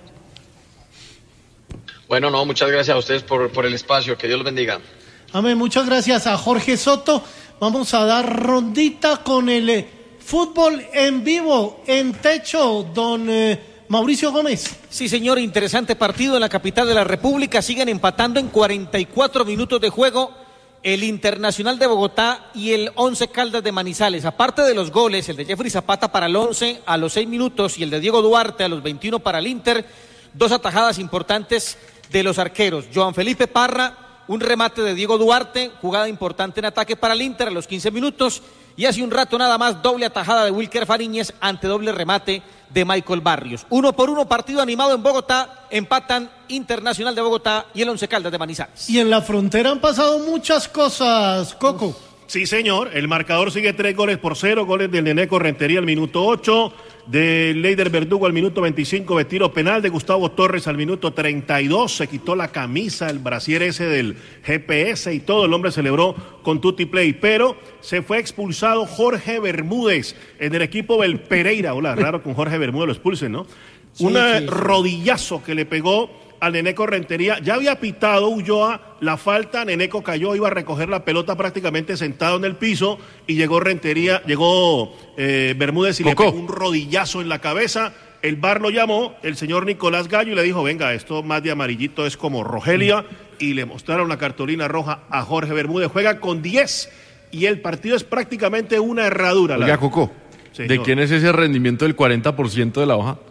Speaker 12: Bueno, no, muchas gracias a ustedes por, por el espacio, que Dios los bendiga.
Speaker 1: Amén, muchas gracias a Jorge Soto. Vamos a dar rondita con el eh, fútbol en vivo, en techo, don eh, Mauricio Gómez.
Speaker 2: Sí, señor, interesante partido en la capital de la República. Siguen empatando en cuarenta y cuatro minutos de juego el Internacional de Bogotá y el Once Caldas de Manizales. Aparte de los goles, el de Jeffrey Zapata para el once a los seis minutos y el de Diego Duarte a los veintiuno para el Inter, dos atajadas importantes de los arqueros. Joan Felipe Parra, un remate de Diego Duarte, jugada importante en ataque para el Inter a los quince minutos, y hace un rato nada más doble atajada de Wilker Fariñez ante doble remate de Michael Barrios. Uno por uno, partido animado en Bogotá, empatan Internacional de Bogotá y el Once Caldas de Manizales.
Speaker 1: Y en la frontera han pasado muchas cosas, Coco.
Speaker 3: Sí, señor, el marcador sigue tres goles por cero, goles del Neneco Rentería al minuto ocho, de Leider Verdugo al minuto veinticinco de tiro penal, de Gustavo Torres al minuto treinta y dos, se quitó la camisa, el brasier ese del G P S y todo, el hombre celebró con tutti play, pero se fue expulsado Jorge Bermúdez en el equipo del Pereira. Hola, raro con Jorge Bermúdez lo expulsen, ¿no? Sí, un sí, rodillazo que le pegó al Neneco Rentería. Ya había pitado Ulloa la falta, Neneco cayó, iba a recoger la pelota prácticamente sentado en el piso y llegó Rentería, llegó eh, Bermúdez y Cocó. Le pegó un rodillazo en la cabeza. El V A R lo llamó, el señor Nicolás Gallo, y le dijo, venga, esto más de amarillito es como Rogelia, y le mostraron la cartulina roja a Jorge Bermúdez. Juega con diez y el partido es prácticamente una herradura.
Speaker 7: Oiga, la... Cocó, señor. ¿De quién es ese rendimiento del cuarenta por ciento de la hoja?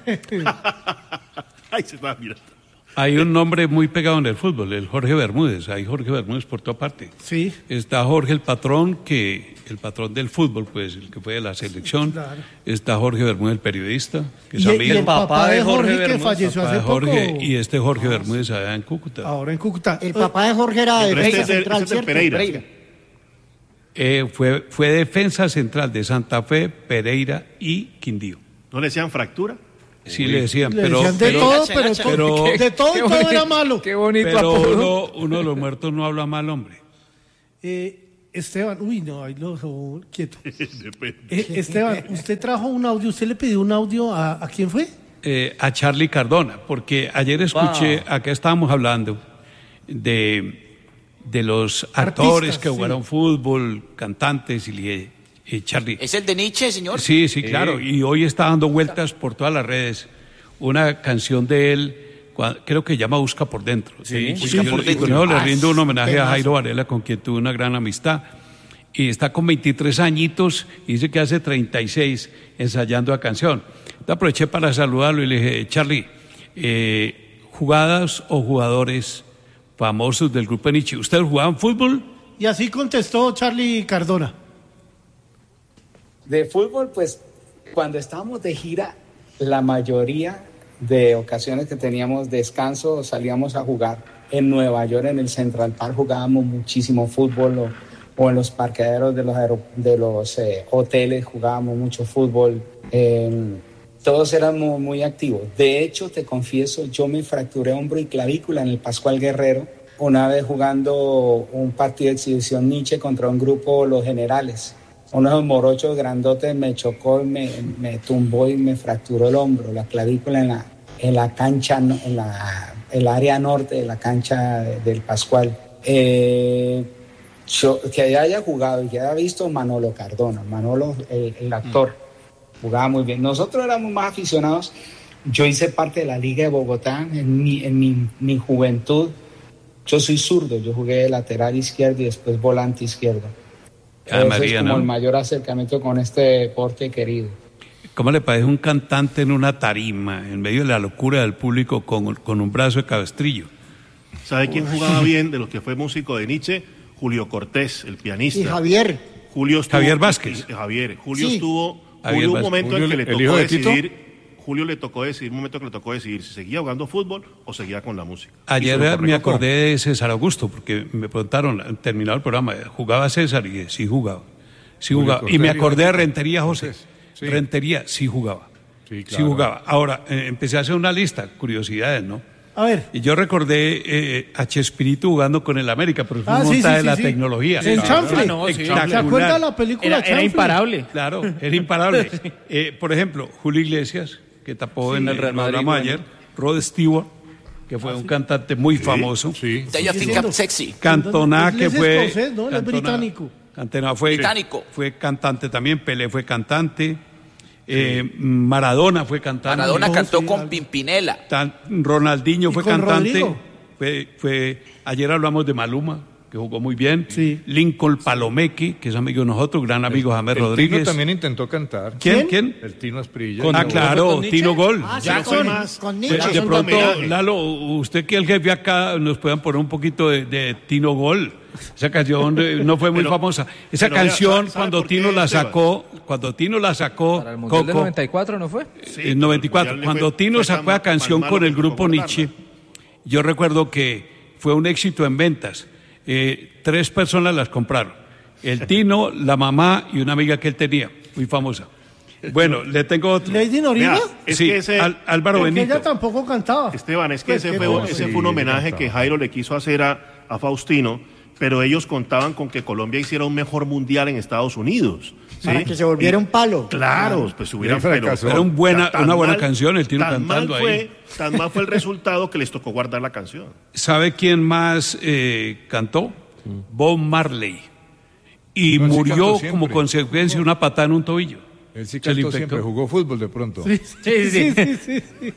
Speaker 3: Ay, se va a mirar.
Speaker 6: Hay un nombre muy pegado en el fútbol, el Jorge Bermúdez. Hay Jorge Bermúdez por toda parte.
Speaker 1: Sí.
Speaker 6: Está Jorge el patrón, que el patrón del fútbol, pues, el que fue de la selección. Claro. Está Jorge Bermúdez, el periodista, que es
Speaker 1: y,
Speaker 6: amigo.
Speaker 1: Y el papá de Jorge, Jorge que falleció hace
Speaker 6: Jorge,
Speaker 1: poco.
Speaker 6: Y este Jorge Bermúdez allá en Cúcuta.
Speaker 1: Ahora en Cúcuta.
Speaker 5: El papá de Jorge era de defensa
Speaker 3: este
Speaker 5: central,
Speaker 3: este
Speaker 5: ¿cierto?
Speaker 3: Pereira.
Speaker 5: Pereira.
Speaker 6: Eh, fue, fue defensa central de Santa Fe, Pereira y Quindío.
Speaker 3: ¿No le decían fractura?
Speaker 6: Sí, le decían,
Speaker 1: le
Speaker 6: pero,
Speaker 1: decían de
Speaker 6: pero,
Speaker 1: todo,
Speaker 6: pero,
Speaker 1: pero,
Speaker 6: pero
Speaker 1: qué, de todo, todo
Speaker 11: bonito,
Speaker 1: era malo.
Speaker 11: Qué bonito.
Speaker 6: Pero uno, uno de los muertos no habla mal, hombre.
Speaker 1: Eh, Esteban, uy, no, ahí lo dejó quieto. eh, Esteban, usted trajo un audio, ¿usted le pidió un audio a, a quién fue?
Speaker 6: Eh, a Charlie Cardona, porque ayer escuché, wow. Acá estábamos hablando de, de los actores Artistas, que jugaron sí. fútbol, cantantes, y le eh, Charlie.
Speaker 10: ¿Es el de Nietzsche, señor?
Speaker 6: Sí, sí, claro. Y hoy está dando vueltas por todas las redes una canción de él, creo que llama Busca por Dentro.
Speaker 10: Sí,
Speaker 6: Busca
Speaker 10: sí,
Speaker 6: por
Speaker 10: sí,
Speaker 6: Dentro.
Speaker 10: sí.
Speaker 6: Yo le rindo un homenaje
Speaker 10: Temazo.
Speaker 6: a Jairo Varela, con quien tuve una gran amistad. Y está con veintitrés añitos y dice que hace treinta y seis ensayando la canción. Entonces aproveché para saludarlo y le dije, Charlie, eh, ¿jugadas o jugadores famosos del grupo Nietzsche? ¿Ustedes jugaban fútbol?
Speaker 1: Y así contestó Charlie Cardona.
Speaker 13: De fútbol, pues cuando estábamos de gira, la mayoría de ocasiones que teníamos descanso salíamos a jugar. En Nueva York, en el Central Park, jugábamos muchísimo fútbol, o, o en los parqueaderos de los, aer- de los eh, hoteles jugábamos mucho fútbol. Eh, todos éramos muy activos. De hecho, te confieso, yo me fracturé hombro y clavícula en el Pascual Guerrero, una vez jugando un partido de exhibición Nietzsche contra un grupo, Los Generales. Uno de esos morochos grandotes me chocó, y me, me tumbó y me fracturó el hombro, la clavícula en la, en la cancha, en la, el área norte de la cancha de- del Pascual. Eh, yo, que haya jugado y que haya visto Manolo Cardona, Manolo, el, el actor, jugaba muy bien. Nosotros éramos más aficionados. Yo hice parte de la Liga de Bogotá en mi, en mi, mi juventud. Yo soy zurdo, yo jugué de lateral izquierdo y después volante izquierdo.
Speaker 6: Ah,
Speaker 13: Ese
Speaker 6: María,
Speaker 13: es como
Speaker 6: ¿no?
Speaker 13: el mayor acercamiento con este deporte querido.
Speaker 6: ¿Cómo le parece un cantante en una tarima, en medio de la locura del público, con, con un brazo de cabestrillo?
Speaker 3: ¿Sabe quién jugaba bien de los que fue músico de Nietzsche? Julio Cortés, el pianista.
Speaker 5: Y Javier.
Speaker 3: Julio estuvo,
Speaker 6: Javier Vázquez.
Speaker 3: y- Javier. Julio
Speaker 5: Sí.
Speaker 3: estuvo.
Speaker 6: Javier
Speaker 3: Hubo un
Speaker 6: Vázquez.
Speaker 3: momento en
Speaker 9: Julio,
Speaker 3: que le
Speaker 9: el
Speaker 3: tocó
Speaker 9: hijo de Tito.
Speaker 3: decidir. Julio le tocó decidir, un momento que le tocó decidir si seguía jugando fútbol o seguía con la música.
Speaker 6: Ayer
Speaker 3: Y se lo
Speaker 6: me
Speaker 3: correctó.
Speaker 6: acordé de César Augusto, porque me preguntaron, al terminado el programa, ¿jugaba César? Y dije, sí jugaba. Sí
Speaker 9: Julio
Speaker 6: jugaba.
Speaker 9: Cortés,
Speaker 6: Y me
Speaker 9: hijo
Speaker 6: acordé
Speaker 9: de
Speaker 6: de
Speaker 9: Tito.
Speaker 6: Rentería José.
Speaker 9: Sí.
Speaker 6: Rentería, sí jugaba.
Speaker 9: Sí,
Speaker 6: Sí
Speaker 9: claro.
Speaker 6: jugaba. Ahora, eh, empecé a hacer una lista, curiosidades, ¿no?
Speaker 1: A ver.
Speaker 6: Y yo recordé eh, a Chespirito jugando con el América, pero fue
Speaker 1: Ah,
Speaker 6: un
Speaker 1: sí,
Speaker 6: montaje
Speaker 1: sí,
Speaker 6: de
Speaker 1: sí,
Speaker 6: la
Speaker 1: sí.
Speaker 6: tecnología.
Speaker 1: En Chanfle.
Speaker 2: Ah, no, sí.
Speaker 6: Espectacular.
Speaker 1: ¿Se acuerda de la película
Speaker 11: Era, era
Speaker 1: Chanfle?
Speaker 11: imparable.
Speaker 6: Claro, era imparable. Eh, por ejemplo, Julio Iglesias, que tapó en el Real Madrid
Speaker 11: bueno.
Speaker 6: ayer, Rod Stewart, que fue un cantante muy famoso.
Speaker 9: Sí.
Speaker 10: Do you think I'm sexy?
Speaker 6: Cantona,
Speaker 1: Él
Speaker 6: que
Speaker 1: es
Speaker 6: fue.
Speaker 1: escocés, ¿no? Él es
Speaker 6: Cantona-
Speaker 1: británico.
Speaker 6: Cantona fue,
Speaker 10: Británico.
Speaker 6: fue cantante también, Pelé fue cantante, eh, Maradona fue cantante.
Speaker 10: Maradona
Speaker 1: No,
Speaker 10: cantó
Speaker 1: sí,
Speaker 10: con
Speaker 1: algo.
Speaker 10: Pimpinela.
Speaker 6: Tan- Ronaldinho
Speaker 1: ¿Y
Speaker 6: fue
Speaker 1: con
Speaker 6: cantante.
Speaker 1: Rodrigo?
Speaker 6: Fue, fue, ayer hablamos de Maluma, que jugó muy bien.
Speaker 1: Sí.
Speaker 6: Lincoln Palomeque, que es amigo de nosotros, gran amigo de James
Speaker 9: El Tino
Speaker 6: Rodríguez.
Speaker 9: también intentó cantar.
Speaker 6: ¿Quién?
Speaker 1: ¿Quién?
Speaker 6: ¿Quién?
Speaker 9: El Tino Asprilla.
Speaker 6: ah,
Speaker 9: Y-
Speaker 6: claro,
Speaker 2: con Nietzsche?
Speaker 6: Tino Gol.
Speaker 5: Ah, sí,
Speaker 3: Ya fue
Speaker 5: con,
Speaker 3: más.
Speaker 5: con
Speaker 6: De,
Speaker 5: Nietzsche.
Speaker 6: de
Speaker 3: un
Speaker 6: pronto,
Speaker 3: homenaje.
Speaker 6: Lalo, usted que es el jefe acá, nos puedan poner un poquito de, de Tino Gol. Esa canción eh, no fue muy
Speaker 3: Pero-
Speaker 6: famosa. Esa
Speaker 3: pero vea,
Speaker 6: canción,
Speaker 3: ¿sabe- sabe
Speaker 6: cuando
Speaker 3: por qué,
Speaker 6: Tino la
Speaker 3: Esteban?
Speaker 6: sacó, cuando Tino la sacó,
Speaker 11: Para el Mundial del
Speaker 6: Coco,
Speaker 11: noventa y cuatro, ¿no fue?
Speaker 3: Sí,
Speaker 6: en noventa y cuatro,
Speaker 3: pero el Mundial le
Speaker 6: cuando
Speaker 3: fue-
Speaker 6: Tino
Speaker 3: fue
Speaker 6: sacó
Speaker 3: tan-
Speaker 6: la canción
Speaker 3: tan
Speaker 6: con
Speaker 3: malo
Speaker 6: el
Speaker 3: que
Speaker 6: grupo
Speaker 3: tocó guardarla.
Speaker 6: Nietzsche, yo recuerdo que fue un éxito en ventas. Eh, tres personas las compraron. El Tino, la mamá y una amiga que él tenía, muy famosa. Bueno, le tengo otro.
Speaker 1: ¿Lady Noriga?
Speaker 3: Vea, es
Speaker 6: Sí,
Speaker 3: que ese,
Speaker 6: Al- Álvaro
Speaker 1: Porque
Speaker 6: Benito.
Speaker 1: ella tampoco cantaba.
Speaker 3: Esteban, es que
Speaker 1: Pues,
Speaker 3: ese
Speaker 1: qué
Speaker 3: fue,
Speaker 1: cosa.
Speaker 3: ese
Speaker 9: Sí,
Speaker 3: fue un homenaje
Speaker 9: cantaba.
Speaker 3: que Jairo le quiso hacer a, a Faustino, pero ellos contaban con que Colombia hiciera un mejor mundial en Estados Unidos. ¿sí?
Speaker 5: Para que se volviera
Speaker 3: Y-
Speaker 5: un palo.
Speaker 3: Claro, pues hubieran
Speaker 9: Y fracasó.
Speaker 6: Era un buena-
Speaker 3: tan
Speaker 6: una buena
Speaker 3: mal-
Speaker 6: canción, el Tino
Speaker 3: tan
Speaker 6: cantando
Speaker 3: mal
Speaker 6: ahí.
Speaker 3: Fue, tan mal fue el resultado que les tocó guardar la canción.
Speaker 6: ¿Sabe quién más eh, cantó? Bob Marley. Y
Speaker 9: No, él sí
Speaker 6: murió
Speaker 9: cantó siempre.
Speaker 6: como consecuencia de una patada en un tobillo.
Speaker 9: Él sí
Speaker 6: Se le
Speaker 9: cantó
Speaker 6: infectó.
Speaker 9: siempre, jugó fútbol de pronto.
Speaker 1: Sí,
Speaker 11: Sí, sí, sí.
Speaker 1: sí, sí.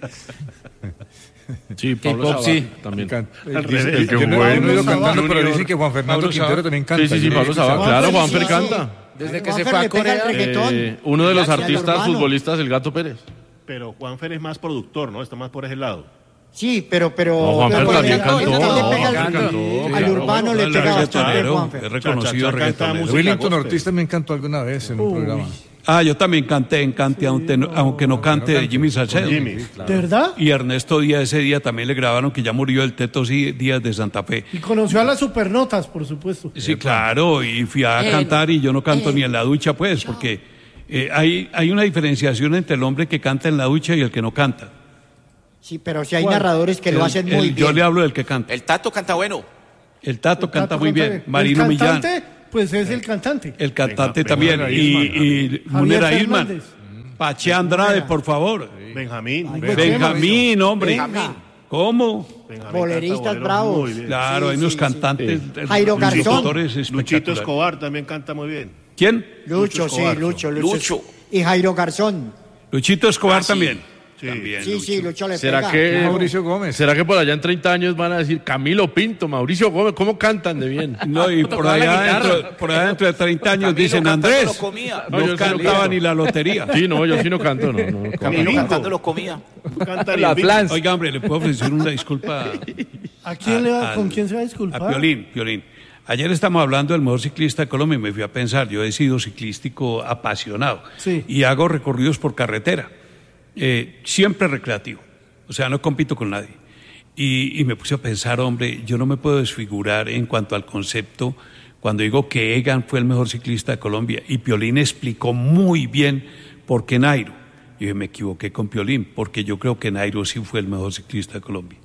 Speaker 7: Sí, Pablo
Speaker 11: K-pop,
Speaker 7: Sabá
Speaker 11: sí.
Speaker 7: también.
Speaker 9: Can-
Speaker 3: Al
Speaker 9: dice-
Speaker 3: revés.
Speaker 9: el que
Speaker 7: Yo
Speaker 9: jugó
Speaker 7: no he
Speaker 9: en
Speaker 7: oído
Speaker 9: Junior,
Speaker 7: cantando,
Speaker 9: pero
Speaker 7: pero
Speaker 9: dicen que Juan Fernando
Speaker 6: Pablo
Speaker 9: Quintero
Speaker 6: Sabá.
Speaker 9: también canta.
Speaker 7: Sí, sí, sí,
Speaker 9: Yo no he
Speaker 7: Pablo Sabá.
Speaker 9: escuchado.
Speaker 7: Claro,
Speaker 5: Juanfer,
Speaker 7: Juanfer
Speaker 5: sí,
Speaker 7: canta.
Speaker 11: Desde que se
Speaker 5: Juanfer
Speaker 11: fue a
Speaker 5: le pega el
Speaker 11: Corea.
Speaker 5: reggaetón.
Speaker 7: Eh, uno de los
Speaker 5: Gracias al
Speaker 7: artistas
Speaker 5: urbano.
Speaker 7: futbolistas, el Gato Pérez.
Speaker 3: Pero Juanfer es más productor, ¿no? Está más por ese lado.
Speaker 5: Sí, pero, pero.
Speaker 7: No, Juanfer
Speaker 5: pero
Speaker 7: también
Speaker 5: él-
Speaker 7: cantó.
Speaker 5: él le
Speaker 7: No,
Speaker 5: pega al-
Speaker 7: cantó.
Speaker 5: al
Speaker 7: Claro,
Speaker 5: urbano le
Speaker 6: Él
Speaker 5: pega
Speaker 6: es
Speaker 5: bastante
Speaker 6: reggaetonero,
Speaker 5: Juanfer.
Speaker 6: es reconocido
Speaker 3: Cha, cha, cha,
Speaker 6: reggaetonero.
Speaker 3: canta música
Speaker 9: Willington
Speaker 3: gospel.
Speaker 9: Ortiz también cantó alguna vez en un programa.
Speaker 6: Ah, yo también canté en Cante, aunque no, aunque no cante, de Jimmy Salcedo.
Speaker 3: Jimmy.
Speaker 1: ¿De verdad?
Speaker 6: Y Ernesto Díaz ese día también le grabaron que ya murió el Teto sí, Díaz de Santa Fe.
Speaker 1: Y conoció a las supernotas, por supuesto.
Speaker 6: Sí, claro, y fui a
Speaker 5: Eh,
Speaker 6: cantar y yo no canto
Speaker 5: eh,
Speaker 6: ni en la ducha, pues, porque eh, hay, hay una diferenciación entre el hombre que canta en la ducha y el que no canta.
Speaker 5: Sí, pero si hay
Speaker 1: ¿Cuál?
Speaker 5: narradores que lo
Speaker 6: El-
Speaker 5: hacen
Speaker 6: el-
Speaker 5: muy
Speaker 6: Yo
Speaker 5: bien.
Speaker 6: le hablo del que canta.
Speaker 10: El Tato canta bueno.
Speaker 6: El Tato canta
Speaker 1: Tato
Speaker 6: muy
Speaker 1: canta
Speaker 6: bien. Marino
Speaker 1: el
Speaker 6: Millán.
Speaker 1: cantante, pues es el cantante.
Speaker 6: El cantante
Speaker 3: Venga,
Speaker 6: también.
Speaker 3: Munera
Speaker 6: Y,
Speaker 3: Isman.
Speaker 6: y Munera
Speaker 1: Javier
Speaker 6: Isman.
Speaker 1: Fernández.
Speaker 6: Pache Andrade, por favor.
Speaker 3: Benjamín.
Speaker 1: Ay,
Speaker 3: Benjamín.
Speaker 6: Benjamín, hombre.
Speaker 5: Venga.
Speaker 6: ¿Cómo?
Speaker 3: Benjamín
Speaker 5: Boleristas
Speaker 3: canta boleros
Speaker 5: bravos.
Speaker 3: muy bien.
Speaker 6: Claro, hay
Speaker 5: Sí,
Speaker 6: unos
Speaker 5: sí,
Speaker 6: cantantes.
Speaker 5: Jairo
Speaker 6: los
Speaker 5: Garzón.
Speaker 6: locutores
Speaker 3: Luchito
Speaker 6: espectaculares.
Speaker 3: Escobar también canta muy bien.
Speaker 6: ¿Quién?
Speaker 5: Lucho,
Speaker 6: Lucho
Speaker 5: sí,
Speaker 6: Escobar.
Speaker 5: Lucho, Lucho.
Speaker 10: Lucho.
Speaker 5: Y Jairo Garzón.
Speaker 6: Luchito Escobar
Speaker 10: Ah, sí.
Speaker 6: también.
Speaker 3: Sí.
Speaker 6: También,
Speaker 5: Sí,
Speaker 6: Lucho.
Speaker 5: sí, Lucho le
Speaker 7: ¿Será
Speaker 5: pega.
Speaker 7: que
Speaker 9: Mauricio Gómez.
Speaker 7: ¿Será que por allá en treinta años van a decir Camilo Pinto, Mauricio Gómez, cómo cantan de bien?
Speaker 6: No, y por allá, dentro, por allá dentro de treinta años
Speaker 10: Camilo
Speaker 6: dicen,
Speaker 10: cantando
Speaker 6: Andrés,
Speaker 10: lo comía.
Speaker 6: no,
Speaker 7: No, yo sí lo
Speaker 6: cantaba
Speaker 7: canto.
Speaker 6: ni la lotería.
Speaker 7: Sí, no, yo sí no canto, no. no
Speaker 10: Camilo
Speaker 3: Camilo.
Speaker 10: cantando los comía.
Speaker 3: Canta
Speaker 11: La
Speaker 3: bien.
Speaker 11: Flans.
Speaker 6: Oiga, hombre, ¿le puedo ofrecer una disculpa?
Speaker 1: ¿A quién le va,
Speaker 6: al-
Speaker 1: ¿Con quién se va a disculpar?
Speaker 6: A Piolín, Piolín. Ayer estamos hablando del mejor ciclista de Colombia y me fui a pensar, yo he sido ciclístico apasionado
Speaker 1: Sí.
Speaker 6: y hago recorridos por carretera, eh, siempre recreativo, o sea, no compito con nadie. Y, y me puse a pensar, hombre, yo no me puedo desfigurar en cuanto al concepto cuando digo que Egan fue el mejor ciclista de Colombia y Piolín explicó muy bien por qué Nairo. Y dije, me equivoqué con Piolín, porque yo creo que Nairo sí fue el mejor ciclista de Colombia.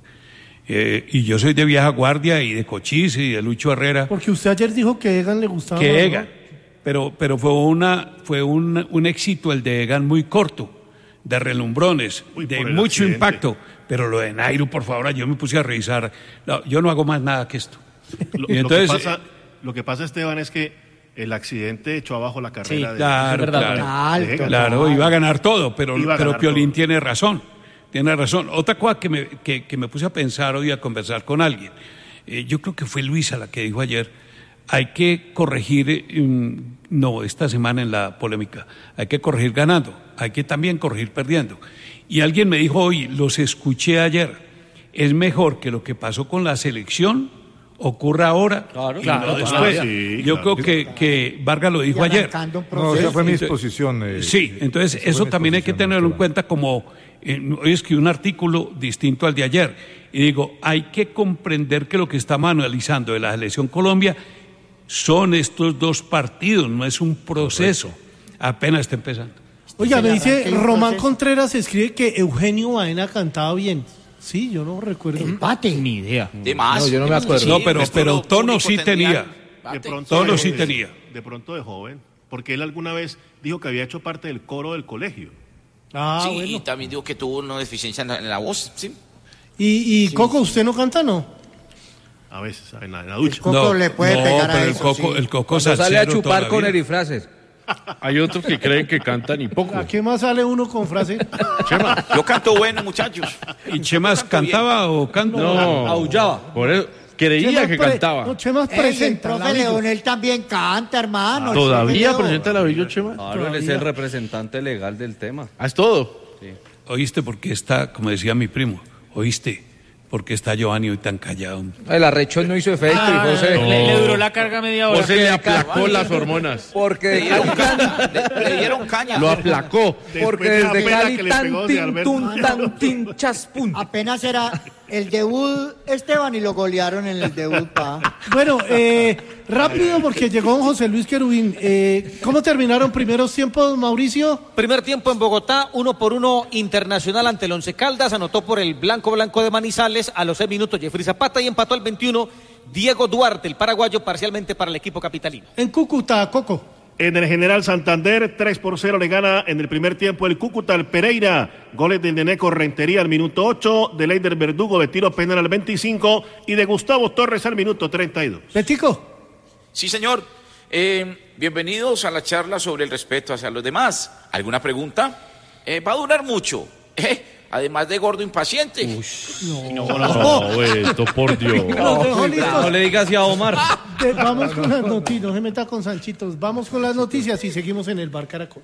Speaker 6: Eh, y yo soy de vieja guardia y de Cochise y de Lucho Herrera,
Speaker 1: Porque usted ayer dijo que Egan le gustaba más,
Speaker 6: que
Speaker 1: ¿no?
Speaker 6: Egan, pero, pero fue, una, fue un, un éxito el de Egan muy corto, de relumbrones,
Speaker 3: Uy,
Speaker 6: de
Speaker 3: por el
Speaker 6: mucho
Speaker 3: accidente.
Speaker 6: impacto, pero lo de Nairo, por favor, yo me puse a revisar, no, yo no hago más nada que esto.
Speaker 3: Lo,
Speaker 6: Y
Speaker 3: lo
Speaker 6: entonces,
Speaker 3: que pasa, lo que pasa, Esteban, es que el accidente echó abajo la carrera de,
Speaker 6: claro,
Speaker 3: de-
Speaker 6: claro.
Speaker 5: Total,
Speaker 3: de Egan.
Speaker 5: total.
Speaker 6: Claro, iba a ganar todo, pero,
Speaker 3: Iba a
Speaker 6: pero
Speaker 3: ganar
Speaker 6: Piolín
Speaker 3: todo.
Speaker 6: tiene razón, tiene razón. Otra cosa que me, que, que me puse a pensar hoy a conversar con alguien, eh, yo creo que fue Luisa la que dijo ayer, hay que corregir, eh, mm, no, esta semana en la polémica, hay que corregir ganando, hay que también corregir perdiendo. Y alguien me dijo hoy, los escuché ayer, es mejor que lo que pasó con la selección ocurra ahora
Speaker 11: Claro,
Speaker 6: y
Speaker 11: claro,
Speaker 6: no
Speaker 11: claro,
Speaker 6: después.
Speaker 3: sí,
Speaker 6: Yo
Speaker 3: claro.
Speaker 6: creo que, que Vargas lo dijo
Speaker 5: Y
Speaker 6: ayer.
Speaker 5: arrancando un
Speaker 9: No,
Speaker 5: proceso.
Speaker 9: esa fue mi
Speaker 6: Entonces,
Speaker 9: exposición. eh,
Speaker 6: Sí, entonces
Speaker 9: esa fue
Speaker 6: eso
Speaker 9: mi
Speaker 6: también hay que
Speaker 9: exposición,
Speaker 6: tenerlo en
Speaker 9: Esteban.
Speaker 6: cuenta como, eh, hoy escribí un artículo distinto al de ayer y digo, hay que comprender que lo que estamos analizando de la selección Colombia son estos dos partidos, no es un proceso, apenas está empezando.
Speaker 1: Oiga, me
Speaker 5: Se le
Speaker 1: dice
Speaker 5: arranca el
Speaker 1: Román
Speaker 5: proceso.
Speaker 1: Contreras, escribe que Eugenio Baena cantaba bien. Sí, yo no recuerdo.
Speaker 5: Empate.
Speaker 11: Ni idea.
Speaker 10: De más.
Speaker 11: No, yo no me acuerdo.
Speaker 6: No, pero-
Speaker 10: el
Speaker 6: pero
Speaker 10: público
Speaker 6: tono sí
Speaker 10: tendría-
Speaker 6: tenía.
Speaker 3: De pronto
Speaker 6: Todo
Speaker 3: de-
Speaker 6: sí tenía.
Speaker 3: De pronto de joven. Porque él alguna vez dijo que había hecho parte del coro del colegio.
Speaker 1: Ah,
Speaker 10: sí, y
Speaker 1: bueno.
Speaker 10: también digo que tuvo una deficiencia en la, en la voz, ¿sí?
Speaker 1: Y, y Coco, ¿usted no canta, no?
Speaker 3: A veces, en la, en la ducha.
Speaker 5: El Coco le puede
Speaker 6: no,
Speaker 5: pegar a
Speaker 6: pero el
Speaker 5: eso,
Speaker 6: coco,
Speaker 5: sí.
Speaker 6: el coco
Speaker 11: Cuando sale a
Speaker 6: salsero toda
Speaker 11: chupar
Speaker 6: la
Speaker 11: con
Speaker 6: vida.
Speaker 11: erifrases.
Speaker 7: Hay otros que creen que cantan y poco.
Speaker 1: ¿A qué más sale uno con frase?
Speaker 7: Chema.
Speaker 10: Yo canto bueno, muchachos.
Speaker 6: ¿Y Chemas cantaba o canta?
Speaker 7: No.
Speaker 11: Aullaba.
Speaker 7: Por eso, creía
Speaker 1: Chemas
Speaker 7: que
Speaker 1: pre-
Speaker 7: cantaba.
Speaker 1: No, Chemas
Speaker 5: Ey, el
Speaker 1: presenta.
Speaker 5: profe
Speaker 1: Lavillo.
Speaker 5: Leonel también canta, hermano. el
Speaker 7: ¿Todavía
Speaker 5: profe
Speaker 7: presenta el avillo, Chema?
Speaker 11: Claro, él es el representante legal del tema.
Speaker 7: Ah, es todo.
Speaker 6: ¿Oíste por qué está, como decía mi primo, oíste por qué está Giovanni hoy tan callado?
Speaker 11: El arrechón no hizo efecto y José.
Speaker 14: Le, le duró la carga media hora.
Speaker 7: José le aplacó las hormonas.
Speaker 11: Porque
Speaker 10: Le dieron, le, le dieron caña.
Speaker 7: Lo aplacó.
Speaker 11: Porque
Speaker 3: Después de la
Speaker 11: desde
Speaker 3: pela
Speaker 11: Cali
Speaker 3: que le
Speaker 11: tan
Speaker 3: pegó de
Speaker 11: tin
Speaker 3: Alberto.
Speaker 11: tun tan tin chaspun.
Speaker 5: Apenas era el debut Esteban y lo golearon en el debut, pa.
Speaker 1: Bueno, eh, rápido porque llegó don José Luis Querubín. Eh, ¿Cómo terminaron primeros tiempos, Mauricio?
Speaker 2: Primer tiempo en Bogotá, uno por uno Internacional ante el Once Caldas, anotó por el Blanco Blanco de Manizales a los seis minutos Jeffrey Zapata y empató al veintiuno Diego Duarte, el paraguayo, parcialmente para el equipo capitalino.
Speaker 1: En Cúcuta, Coco.
Speaker 3: En el General Santander, tres por cero le gana en el primer tiempo el Cúcuta al Pereira. Goles de Neneco Rentería al minuto ocho, de Leider Verdugo de tiro penal al veinticinco y de Gustavo Torres al minuto treinta y dos.
Speaker 1: Betico.
Speaker 10: Sí, señor. Eh, bienvenidos a la charla sobre el respeto hacia los demás. ¿Alguna pregunta? Eh, va a durar mucho. Eh, además de gordo impaciente.
Speaker 7: No, no, esto, por Dios.
Speaker 1: Los dejo listos.
Speaker 11: No le digas así a Omar.
Speaker 1: De- vamos con las noticias, no se meta con Sanchitos. Vamos con las noticias y seguimos en el Bar Caracol.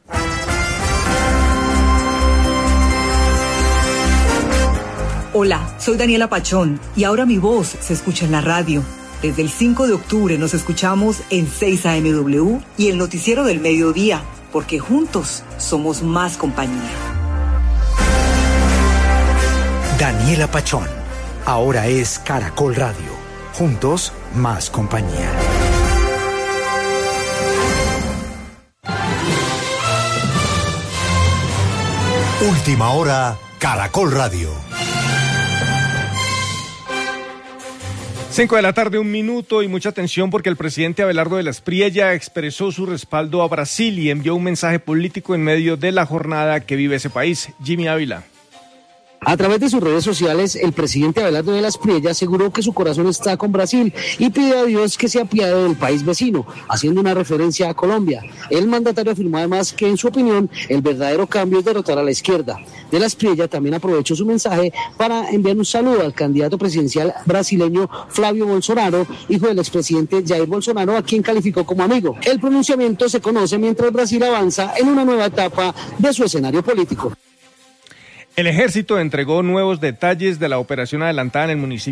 Speaker 15: Hola, soy Daniela Pachón y ahora mi voz se escucha en la radio. Desde el cinco de octubre nos escuchamos en seis A M W y el noticiero del mediodía, porque juntos somos más compañía.
Speaker 16: Daniela Pachón, ahora es Caracol Radio. Juntos, más compañía. Última hora, Caracol Radio.
Speaker 17: Cinco de la tarde, un minuto y mucha atención porque el presidente Abelardo de la Espriella expresó su respaldo a Brasil y envió un mensaje político en medio de la jornada que vive ese país. Jimmy Ávila.
Speaker 18: A través de sus redes sociales, el presidente Abelardo de la Espriella aseguró que su corazón está con Brasil y pide a Dios que se apiade del país vecino, haciendo una referencia a Colombia. El mandatario afirmó además que, en su opinión, el verdadero cambio es derrotar a la izquierda. De la Espriella también aprovechó su mensaje para enviar un saludo al candidato presidencial brasileño Flavio Bolsonaro, hijo del expresidente Jair Bolsonaro, a quien calificó como amigo. El pronunciamiento se conoce mientras Brasil avanza en una nueva etapa de su escenario político.
Speaker 17: El ejército entregó nuevos detalles de la operación adelantada en el municipio